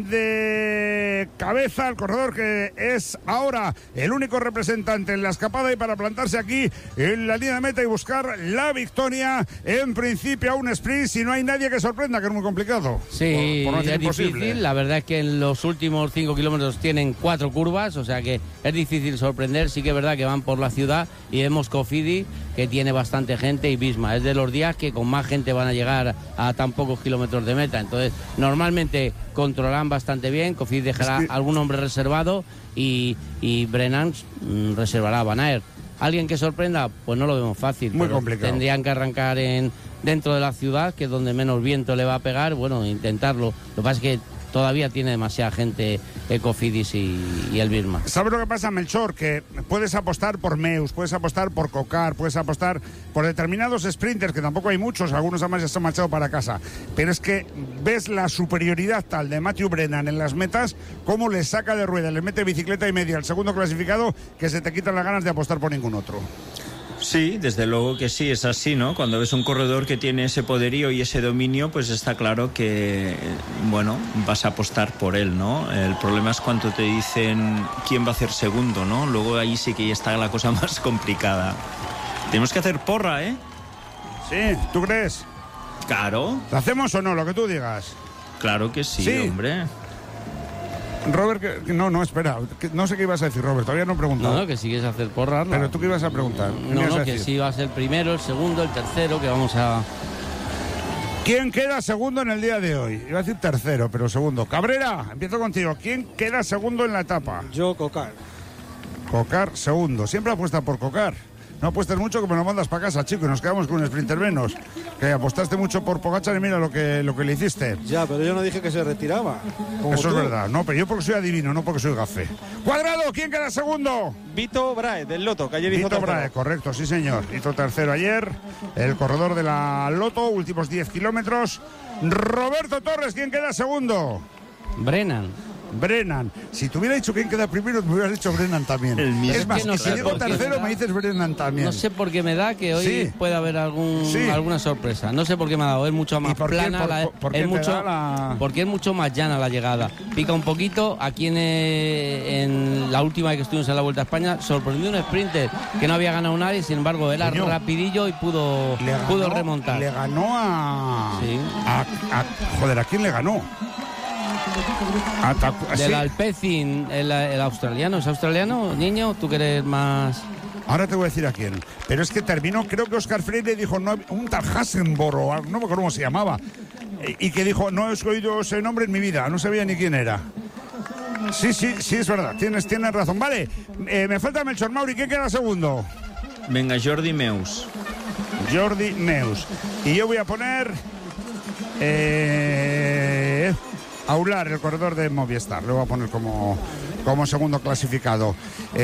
de cabeza, el corredor que es ahora el único representante en la escapada, y para plantarse aquí en la línea de meta y buscar la victoria, en principio a un sprint, si no hay nadie que sorprenda, que es muy complicado. Sí, por no es difícil. La verdad es que en los últimos 5 kilómetros tienen 4 curvas, o sea que es difícil sorprender. Sí que es verdad que van por la ciudad y vemos Cofidis, que tiene bastante gente, y Visma es de los días que con más gente van a llegar a tan pocos kilómetros de meta, entonces normalmente controlan bastante bien. Cofidis dejará algún hombre reservado y Brennan reservará a Van Aert. ¿Alguien que sorprenda? Pues no lo vemos fácil. Muy complicado. Tendrían que arrancar dentro de la ciudad, que es donde menos viento le va a pegar. Bueno, intentarlo. Lo que pasa es que todavía tiene demasiada gente Cofidis y el Visma. ¿Sabes lo que pasa, Melchor? Que puedes apostar por Meus, puedes apostar por Cocar, puedes apostar por determinados sprinters, que tampoco hay muchos, algunos además ya se han marchado para casa, pero es que ves la superioridad tal de Matthew Brennan en las metas, cómo le saca de rueda, le mete bicicleta y media al segundo clasificado, que se te quitan las ganas de apostar por ningún otro. Sí, desde luego que sí, es así, ¿no? Cuando ves un corredor que tiene ese poderío y ese dominio, pues está claro que, bueno, vas a apostar por él, ¿no? El problema es cuando te dicen quién va a hacer segundo, ¿no? Luego ahí sí que ya está la cosa más complicada. Tenemos que hacer porra, ¿eh? Sí, ¿tú crees? Claro. ¿Lo hacemos o no? Lo que tú digas. Claro que sí, hombre. Robert, no, espera, no sé qué ibas a decir, Robert, todavía no he preguntado. No, que si quieres hacer porras. Pero tú qué ibas a preguntar. No, que si va a ser el primero, el segundo, el tercero, que vamos a... ¿Quién queda segundo en el día de hoy? Iba a decir tercero, pero segundo. Cabrera, empiezo contigo. ¿Quién queda segundo en la etapa? Yo, Cocar. Cocar, segundo. Siempre apuesta por Cocar. No apuestes mucho que me lo mandas para casa, chico, y nos quedamos con un sprinter menos. Que apostaste mucho por Pogačar y mira lo que le hiciste. Ya, pero yo no dije que se retiraba. Eso es verdad. No, pero yo porque soy adivino, no porque soy gafé. Cuadrado, ¿quién queda segundo? Vito Brahe, del Lotto, que ayer hizo Vito tercero. Brahe, correcto, sí señor. Hizo tercero ayer. El corredor de la Lotto, últimos 10 kilómetros. Roberto Torres, ¿quién queda segundo? Brennan. Si te hubiera dicho quién queda primero, me hubieras dicho Brennan también. Es más, no si sé llego por qué tercero, me dices Brennan también. No sé por qué me da que hoy Sí. puede haber alguna sorpresa. No sé por qué me ha dado. Es mucho más por qué? plana. Porque es mucho más llana la llegada. Pica un poquito. Aquí en la última vez que estuvimos en la Vuelta a España, sorprendió un sprinter que no había ganado nadie. Sin embargo, era rapidillo y pudo remontar. Le ganó a... Sí. Joder, ¿a quién le ganó? Del Alpecin, el australiano. ¿Es australiano, niño? ¿Tú que eres más...? Ahora te voy a decir a quién. Pero es que terminó, creo que Óscar Freire dijo, no, un tal Hasenboro, no me acuerdo cómo se llamaba, y que dijo, no he oído ese nombre en mi vida, no sabía ni quién era. Sí, es verdad, tienes razón. Vale, me falta Melchor Mauri, ¿quién queda segundo? Venga, Jordi Meus. Y yo voy a poner... Aular, el corredor de Movistar, lo voy a poner como segundo clasificado.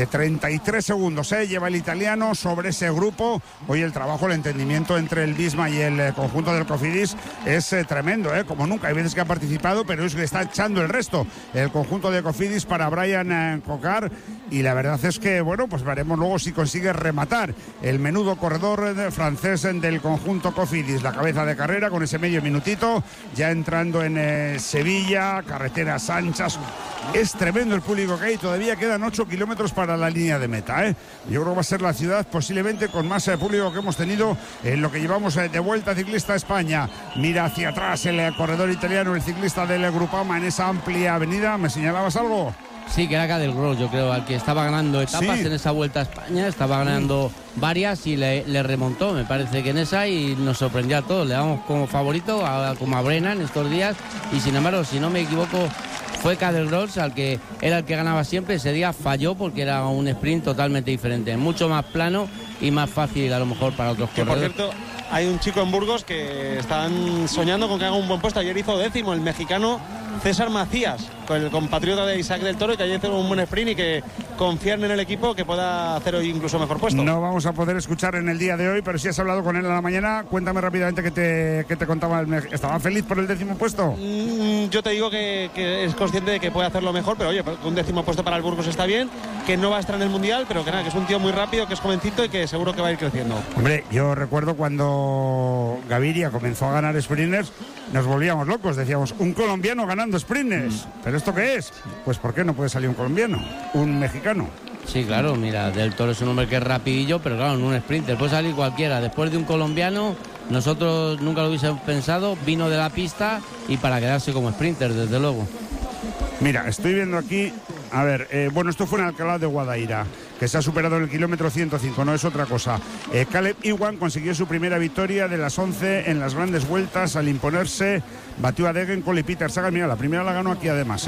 33 segundos lleva el italiano sobre ese grupo. Hoy el trabajo, el entendimiento entre el Visma y el conjunto del Cofidis es tremendo, como nunca. Hay veces que ha participado, pero es que está echando el resto el conjunto de Cofidis para Brian Cocar. Y la verdad es que, bueno, pues veremos luego si consigue rematar el menudo corredor francés del conjunto Cofidis. La cabeza de carrera con ese medio minutito, ya entrando en Sevilla, carreteras anchas. Es tremendo el público que hay, todavía quedan 8 kilómetros para la línea de meta. Yo creo que va a ser la ciudad posiblemente con más público que hemos tenido en lo que llevamos de Vuelta Ciclista a España. Mira hacia atrás el corredor italiano, el ciclista del Grupama en esa amplia avenida. ¿Me señalabas algo? Sí, que era Cadel Gross, yo creo, al que estaba ganando etapas en esa Vuelta a España, estaba ganando varias y le remontó, me parece que en esa, y nos sorprendió a todos. Le damos como favorito como a Brennan estos días, y sin embargo, si no me equivoco, fue Cadel Gross al que era el que ganaba siempre. Ese día falló porque era un sprint totalmente diferente, mucho más plano y más fácil a lo mejor para otros corredores. Por cierto, hay un chico en Burgos que están soñando con que haga un buen puesto. Ayer hizo 10º el mexicano César Macías, con el compatriota de Isaac del Toro, que ayer hizo un buen sprint y que confían en el equipo que pueda hacer hoy incluso mejor puesto. No vamos a poder escuchar en el día de hoy, pero si has hablado con él a la mañana, cuéntame rápidamente qué te contaba. ¿Estaba feliz por el 10º puesto? Yo te digo que es consciente de que puede hacerlo mejor, pero oye, un 10º puesto para el Burgos está bien, que no va a estar en el Mundial, pero que nada, que es un tío muy rápido, que es jovencito y que seguro que va a ir creciendo. Hombre, yo recuerdo cuando Gaviria comenzó a ganar sprinters, nos volvíamos locos, decíamos, un colombiano ganando sprinters. ¿Pero esto qué es? Pues ¿por qué no puede salir un colombiano? Un mexicano. Sí, claro, mira, Del Toro es un hombre que es rapidillo, pero claro, en un sprinter puede salir cualquiera. Después de un colombiano, nosotros nunca lo hubiésemos pensado, vino de la pista y para quedarse como sprinter, desde luego. Mira, estoy viendo aquí, a ver, bueno, esto fue en Alcalá de Guadaira, que se ha superado en el kilómetro 105, no es otra cosa. Caleb Ewan consiguió su primera victoria de las 11 en las grandes vueltas al imponerse, batió a Degenkolb y Peter Sagan. Mira, la primera la ganó aquí además,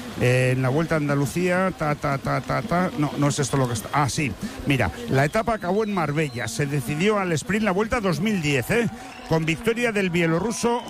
en la Vuelta a Andalucía, no es esto lo que está. Ah, sí, mira, la etapa acabó en Marbella, se decidió al sprint la Vuelta 2010, con victoria del bielorruso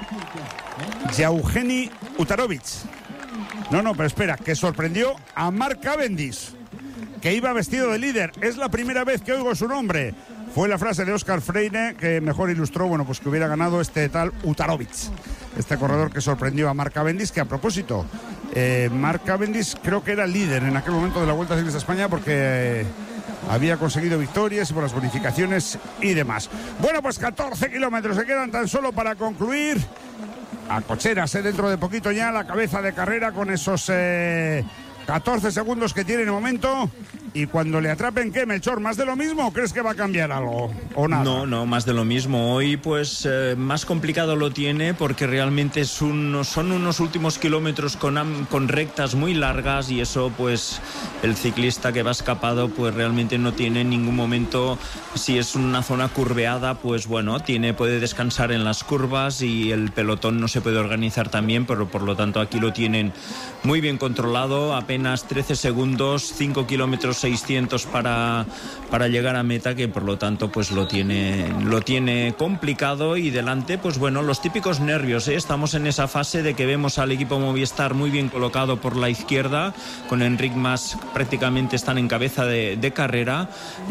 Yevgeny Utarovich. No, pero espera, que sorprendió a Mark Cavendish, que iba vestido de líder. Es la primera vez que oigo su nombre. Fue la frase de Óscar Freire que mejor ilustró, bueno, pues que hubiera ganado este tal Utarovich, este corredor que sorprendió a Mark Cavendish, que a propósito, Mark Cavendish creo que era líder en aquel momento de la Vuelta a Ciclista a España porque había conseguido victorias y por las bonificaciones y demás. Bueno, pues 14 kilómetros se quedan tan solo para concluir. A cocheras, dentro de poquito ya la cabeza de carrera con esos 14 segundos que tiene en el momento. Y cuando le atrapen, ¿qué, Melchor? ¿Más de lo mismo o crees que va a cambiar algo? ¿O nada? No, más de lo mismo. Hoy pues más complicado lo tiene porque realmente son unos últimos kilómetros con rectas muy largas y eso pues el ciclista que va escapado pues realmente no tiene en ningún momento, si es una zona curveada pues bueno, puede descansar en las curvas y el pelotón no se puede organizar también, pero por lo tanto aquí lo tienen muy bien controlado, apenas 13 segundos, 5 kilómetros 600 para llegar a meta, que por lo tanto pues lo tiene complicado. Y delante, pues bueno, los típicos nervios, ¿eh? Estamos en esa fase de que vemos al equipo Movistar muy bien colocado por la izquierda, con Enric Mas prácticamente están en cabeza de carrera.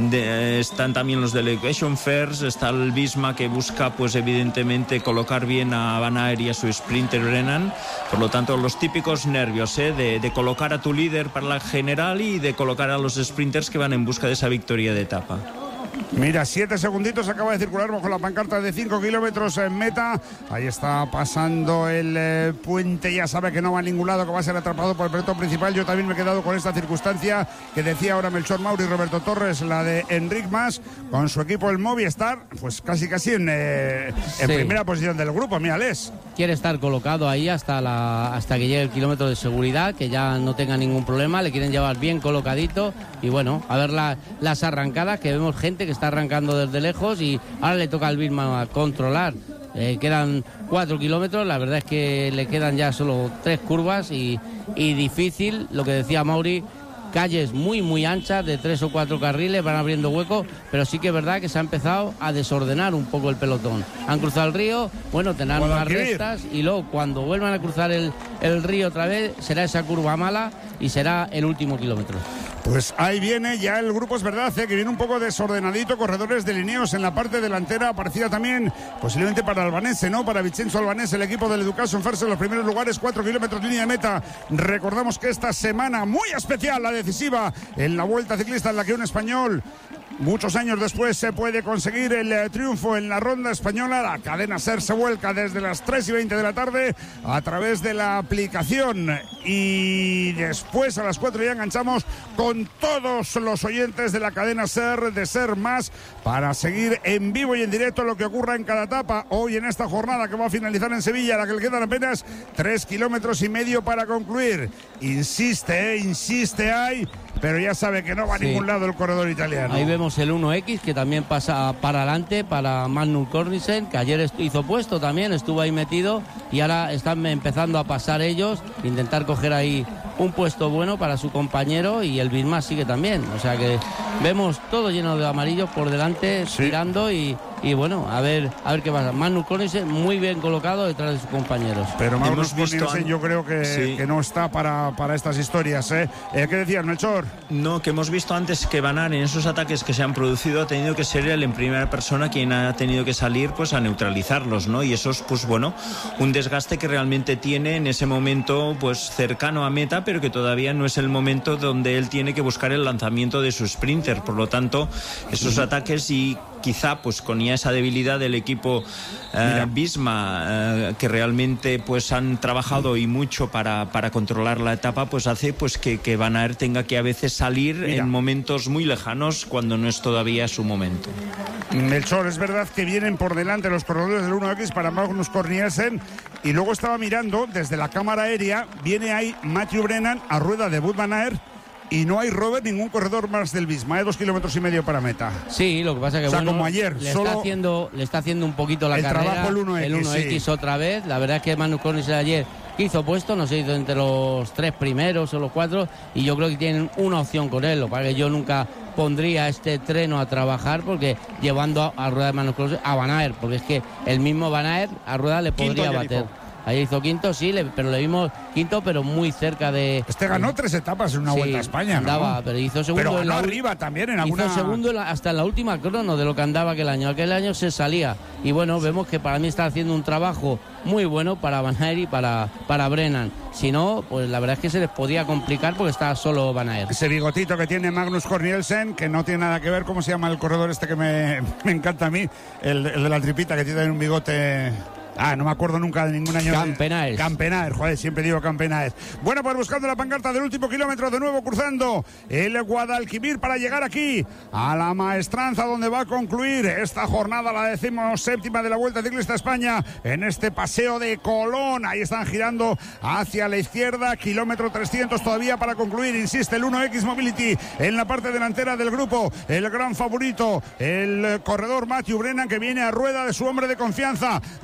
Están también los Delegation First, está el Visma, que busca pues evidentemente colocar bien a Van Aert y a su sprinter Brennan. Por lo tanto, los típicos nervios, ¿eh? de colocar a tu líder para la general y de colocar a los sprinters que van en busca de esa victoria de etapa. Mira, 7 segunditos, acaba de circular bajo la pancarta de 5 kilómetros en meta. Ahí está pasando el puente, ya sabe que no va a ningún lado, que va a ser atrapado por el pelotón principal. Yo también me he quedado con esta circunstancia que decía ahora Melchor Mauri y Roberto Torres, la de Enric Mas, con su equipo el Movistar, pues casi en primera posición del grupo. Mírales. Quiere estar colocado ahí hasta que llegue el kilómetro de seguridad, que ya no tenga ningún problema, le quieren llevar bien colocadito. Y bueno, a ver las arrancadas, que vemos gente que está arrancando desde lejos y ahora le toca al Visma controlar. Quedan 4 kilómetros, la verdad es que le quedan ya solo 3 curvas y difícil, lo que decía Mauri, calles muy anchas de 3 o 4 carriles, van abriendo huecos, pero sí que es verdad que se ha empezado a desordenar un poco el pelotón. Han cruzado el río, bueno, tendrán unas restas y luego cuando vuelvan a cruzar el río otra vez será esa curva mala y será el último kilómetro. Pues ahí viene ya el grupo, es verdad, que viene un poco desordenadito, corredores delineados en la parte delantera, aparecía también posiblemente para Albanese, ¿no? Para Vincenzo Albanese, el equipo del Education First en los primeros lugares, 4 kilómetros línea de meta. Recordamos que esta semana muy especial, la decisiva en la Vuelta Ciclista, en la que un español, muchos años después, se puede conseguir el triunfo en la ronda española. La cadena SER se vuelca desde las 3:20 de la tarde a través de la aplicación y después a las 4 ya enganchamos con todos los oyentes de la cadena SER, de SER Más, para seguir en vivo y en directo lo que ocurra en cada etapa hoy en esta jornada que va a finalizar en Sevilla, a la que le quedan apenas 3,5 kilómetros para concluir. Insiste ahí, pero ya sabe que no va a ningún lado el corredor italiano. Ahí vemos el 1X que también pasa para adelante para Magnus Cornisen, que ayer hizo puesto también, estuvo ahí metido y ahora están empezando a pasar ellos, intentar coger ahí un puesto bueno para su compañero, y el Visma sigue también, o sea que vemos todo lleno de amarillos por delante, tirando y bueno, a ver qué pasa. Magnus Cornisen muy bien colocado detrás de sus compañeros. Pero Magnus Cornisen yo creo que no está para estas historias, ¿eh? ¿Qué decías, Melchor? No, que hemos visto antes que Van Aert en esos ataques que se han producido ha tenido que ser él en primera persona quien ha tenido que salir pues a neutralizarlos, ¿no? Y eso es pues bueno, un desgaste que realmente tiene en ese momento pues cercano a meta, pero que todavía no es el momento donde él tiene que buscar el lanzamiento de su sprinter. Por lo tanto, esos ataques y quizá pues con ya esa debilidad del equipo Visma, que realmente pues han trabajado y mucho para controlar la etapa, pues hace pues que Van Aert tenga que a veces salir en momentos muy lejanos cuando no es todavía su momento. Melchor, es verdad que vienen por delante los corredores del 1X para Magnus Cornisen, y luego estaba mirando desde la cámara aérea, viene ahí Matthew Brennan a rueda de Wout Van Aert. Y no hay, Robert, ningún corredor más del Visma, 2,5 kilómetros para meta. Sí, lo que pasa que como ayer, le está haciendo un poquito la carrera. Trabajo el 1X otra vez. La verdad es que Magnus Cornisen ayer hizo puesto, no sé, hizo entre los 3 primeros o los 4, y yo creo que tienen una opción con él. Lo que pasa es que yo nunca pondría este treno a trabajar, porque llevando a rueda de Magnus Cornisen a Van Aert, porque es que el mismo Van Aert a rueda le podría bater. Ahí hizo quinto, sí, pero le vimos quinto, pero muy cerca de... ganó 3 etapas en una Vuelta a España, ¿no? Andaba, pero hizo segundo. Pero ganó arriba también en alguna... Hizo segundo hasta en la última crono de lo que andaba aquel año. Aquel año se salía. Y bueno, vemos que para mí está haciendo un trabajo muy bueno para Van Aert y para Brennan. Si no, pues la verdad es que se les podía complicar porque está solo Van Aert. Ese bigotito que tiene Magnus Cornisen, que no tiene nada que ver, ¿cómo se llama el corredor este que me encanta a mí? El de la tripita, que tiene un bigote... no me acuerdo nunca de ningún año. Campenaer, joder, siempre digo Campenaer. Bueno, pues buscando la pancarta del último kilómetro, de nuevo cruzando el Guadalquivir para llegar aquí a la Maestranza, donde va a concluir esta jornada, la 17ª de la Vuelta Ciclista España, en este paseo de Colón. Ahí están girando hacia la izquierda, kilómetro 300 todavía para concluir. Insiste el 1X Mobility en la parte delantera del grupo, el gran favorito, el corredor Matthew Brennan, que viene a rueda de su hombre de confianza, de 1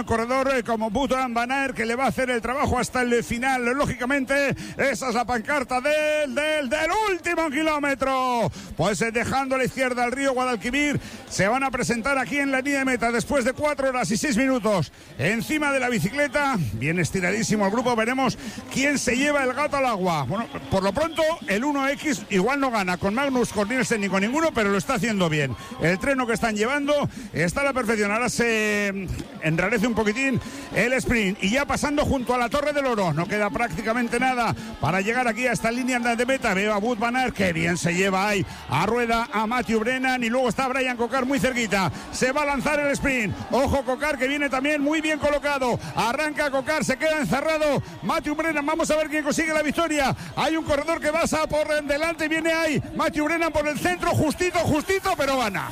el corredor como Wout van Aert, que le va a hacer el trabajo hasta el final. Lógicamente, esa es la pancarta del último kilómetro. Pues dejando a la izquierda el río Guadalquivir, se van a presentar aquí en la línea de meta después de 4 horas y 6 minutos encima de la bicicleta. Bien estiradísimo el grupo, veremos quién se lleva el gato al agua. Bueno, por lo pronto el 1X igual no gana con Magnus Cornelsen ni con ninguno, pero lo está haciendo bien. El treno que están llevando está a la perfección. Ahora se enrarece un poquitín el sprint y ya pasando junto a la Torre del Oro, no queda prácticamente nada para llegar aquí a esta línea de meta. Veo a Wout van Aert, que bien se lleva ahí a rueda a Matthew Brennan, y luego está Brian Cocar muy cerquita. Se va a lanzar el sprint. Ojo Cocar, que viene también muy bien colocado. Arranca Cocar, se queda encerrado Matthew Brennan. Vamos a ver quién consigue la victoria. Hay un corredor que pasa por delante, viene ahí Matthew Brennan por el centro, justito, pero gana.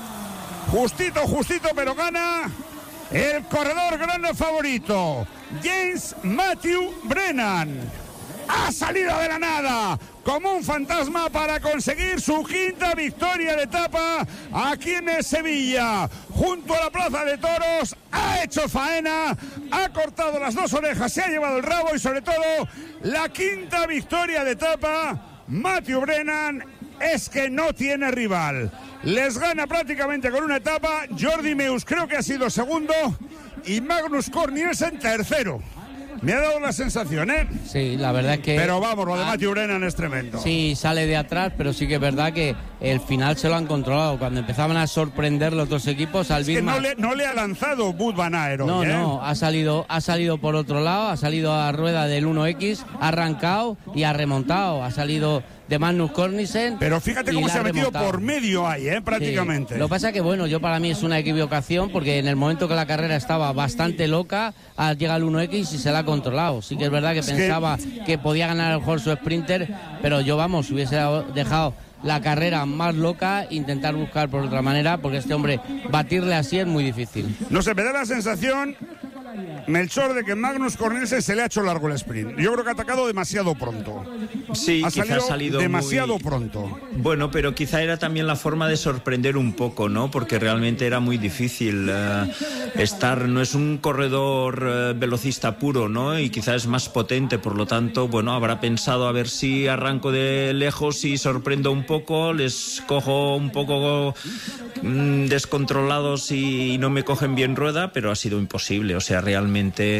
Justito, pero gana el corredor grande favorito, James Matthew Brennan. Ha salido de la nada como un fantasma para conseguir su quinta victoria de etapa aquí en Sevilla, junto a la Plaza de Toros. Ha hecho faena, ha cortado las 2 orejas, se ha llevado el rabo y sobre todo la quinta victoria de etapa. Matthew Brennan es que no tiene rival. Les gana prácticamente con una etapa. Jordi Meus creo que ha sido segundo y Magnus Cornelsen tercero. Me ha dado la sensación, ¿eh? Sí, la verdad es que... Pero vamos, lo de Matthew Brennan es tremendo. Sí, sale de atrás, pero sí que es verdad que el final se lo han controlado. Cuando empezaban a sorprender los dos equipos, al que no le ha lanzado Wout van Aert hoy, No, ha salido por otro lado, ha salido a rueda del 1X, ha arrancado y ha remontado. Ha salido de Magnus Cornelsen. Pero fíjate cómo se ha metido por medio ahí, prácticamente. Sí. Lo que pasa es que, bueno, yo para mí es una equivocación, porque en el momento que la carrera estaba bastante loca, llega el 1X y se la ha controlado. Sí que es verdad que pensaba que podía ganar el mejor su sprinter, pero yo, vamos, hubiese dejado la carrera más loca, intentar buscar por otra manera, porque este hombre, batirle así es muy difícil. No sé, me da la sensación, Melchor, de que Magnus Cornelsen se le ha hecho largo el sprint. Yo creo que ha atacado demasiado pronto. Sí, ha salido demasiado pronto. Bueno, pero quizá era también la forma de sorprender un poco, ¿no? Porque realmente era muy difícil no es un corredor velocista puro, ¿no? Y quizá es más potente, por lo tanto, bueno, habrá pensado a ver si arranco de lejos y sorprendo un poco, les cojo un poco descontrolados y no me cogen bien rueda, pero ha sido imposible. O sea, realmente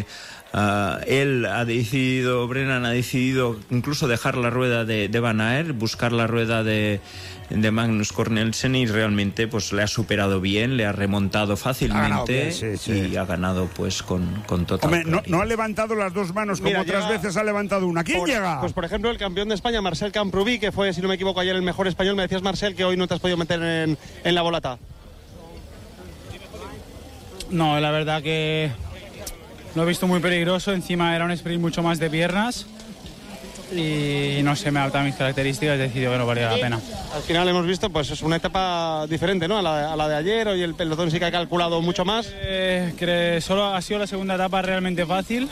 Brennan ha decidido incluso dejar la rueda de Van Aert, buscar la rueda de Magnus Cornelsen, y realmente pues le ha superado bien, le ha remontado fácilmente y ha ganado pues con total. Hombre, no ha levantado las dos manos como otras veces ha levantado una. ¿Quién llega? Pues por ejemplo el campeón de España, Marcel Camprubí, que fue, si no me equivoco, ayer el mejor español. Me decías, Marcel, que hoy no te has podido meter en la volata. No, la verdad que lo he visto muy peligroso. Encima era un sprint mucho más de piernas y no sé, me ha adaptado a mis características, he decidido que no valía la pena. Al final hemos visto, pues es una etapa diferente, ¿no? A la de ayer. Hoy el pelotón sí que ha calculado mucho más. Que solo ha sido la segunda etapa realmente fácil.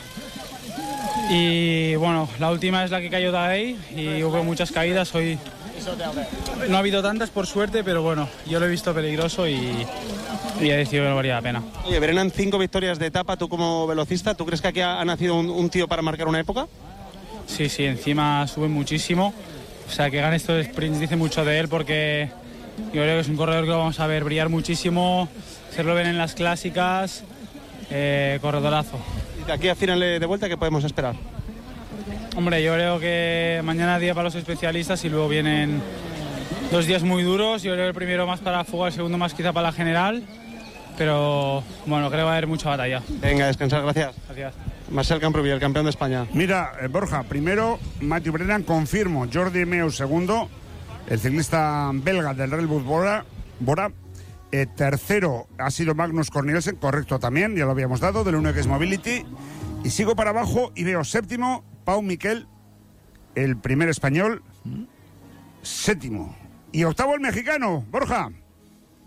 Y bueno, la última es la que cayó de ahí y hubo muchas caídas. Hoy no ha habido tantas, por suerte, pero bueno, yo lo he visto peligroso y he decidido que no valía la pena. Oye, Brennan, 5 victorias de etapa. Tú como velocista, ¿tú crees que aquí ha nacido un tío para marcar una época? Sí, encima sube muchísimo. O sea, que gane estos sprints dice mucho de él, porque yo creo que es un corredor que lo vamos a ver brillar muchísimo. Hacerlo bien en las clásicas, corredorazo. ¿Y de aquí a final de vuelta qué podemos esperar? Hombre, yo creo que mañana día para los especialistas y luego vienen 2 días muy duros. Yo creo que el primero más para fuga, el segundo más quizá para la general. Pero bueno, creo que va a haber mucha batalla. Venga, descansar, gracias. Gracias. Marcel Camprubí, el campeón de España. Mira, Borja, primero Matthew Brennan, confirmo. Jordi Meus segundo, el ciclista belga del Red Bull Bora. Tercero ha sido Magnus Cornelsen, correcto también, ya lo habíamos dado, del 1X Mobility. Y sigo para abajo y veo séptimo Pau Miquel, el primer español, séptimo. Y octavo el mexicano, Borja.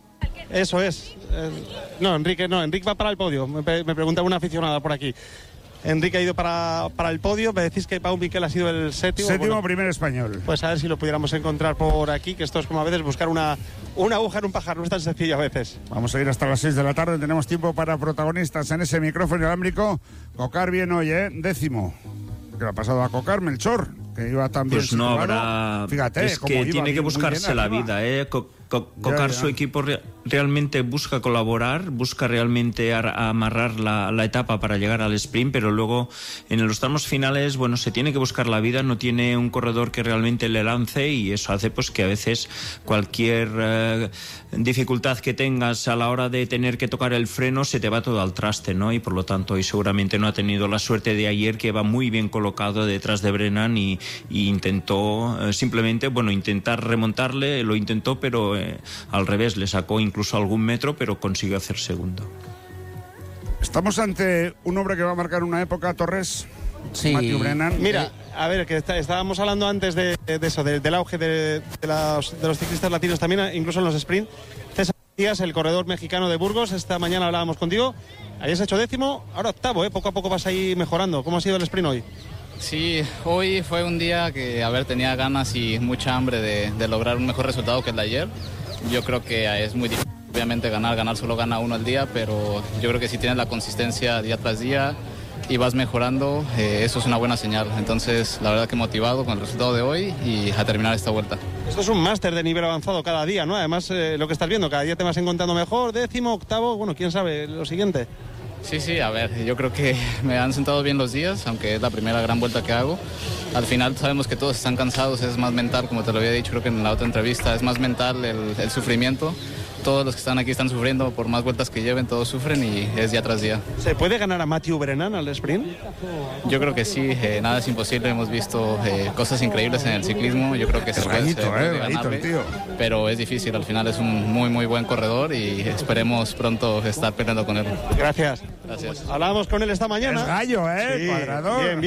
Eso es. No, Enrique va para el podio. Me pregunta una aficionada por aquí. Enrique ha ido para el podio. Me decís que Pau Miquel ha sido el séptimo. Séptimo, primer español. Pues a ver si lo pudiéramos encontrar por aquí, que esto es como a veces buscar una aguja en un pájaro, no es tan sencillo a veces. Vamos a ir hasta las 6 de la tarde, tenemos tiempo para protagonistas en ese micrófono inalámbrico. Cocar bien hoy, décimo. ¿Qué le ha pasado a Cocar, Melchor? Que iba tan bien pues no situado. habrá. Fíjate, es que tiene que buscarse la vida, Cocar, su equipo realmente busca colaborar, busca realmente amarrar la etapa para llegar al sprint, pero luego en los tramos finales, bueno, se tiene que buscar la vida, no tiene un corredor que realmente le lance, y eso hace pues que a veces cualquier dificultad que tengas a la hora de tener que tocar el freno se te va todo al traste, ¿no? Y por lo tanto hoy seguramente no ha tenido la suerte de ayer, que va muy bien colocado detrás de Brennan y intentó simplemente, bueno, intentar remontarle, lo intentó, pero al revés, le sacó incluso algún metro, pero consiguió hacer segundo. Estamos ante un hombre que va a marcar una época, Torres. Sí. Matthew Brennan. Mira, a ver, que estábamos hablando antes de eso, del auge de los ciclistas latinos también, incluso en los sprint. César Díaz, el corredor mexicano de Burgos, esta mañana hablábamos contigo. Habías hecho 10º, ahora 8º, poco a poco vas ahí mejorando. ¿Cómo ha sido el sprint hoy? Sí, hoy fue un día que, tenía ganas y mucha hambre de lograr un mejor resultado que el de ayer. Yo creo que es muy difícil, obviamente ganar solo gana uno al día, pero yo creo que si tienes la consistencia día tras día y vas mejorando, eso es una buena señal. Entonces, la verdad que motivado con el resultado de hoy y a terminar esta vuelta. Esto es un máster de nivel avanzado cada día, ¿no? Además, lo que estás viendo, cada día te vas encontrando mejor, 10º, 8º, bueno, quién sabe, lo siguiente. Sí, a ver, yo creo que me han sentado bien los días, aunque es la primera gran vuelta que hago. Al final sabemos que todos están cansados, es más mental, como te lo había dicho creo que en la otra entrevista, es más mental el sufrimiento. Todos los que están aquí están sufriendo, por más vueltas que lleven, todos sufren y es día tras día. ¿Se puede ganar a Matthew Brennan al sprint? Yo creo que sí, nada es imposible, hemos visto cosas increíbles en el ciclismo, yo creo que se puede ganarle, pero es difícil, al final es un muy muy buen corredor y esperemos pronto estar peleando con él. Gracias. Gracias. Hablábamos con él esta mañana. Es gallo, sí, Cuadrador. Bien.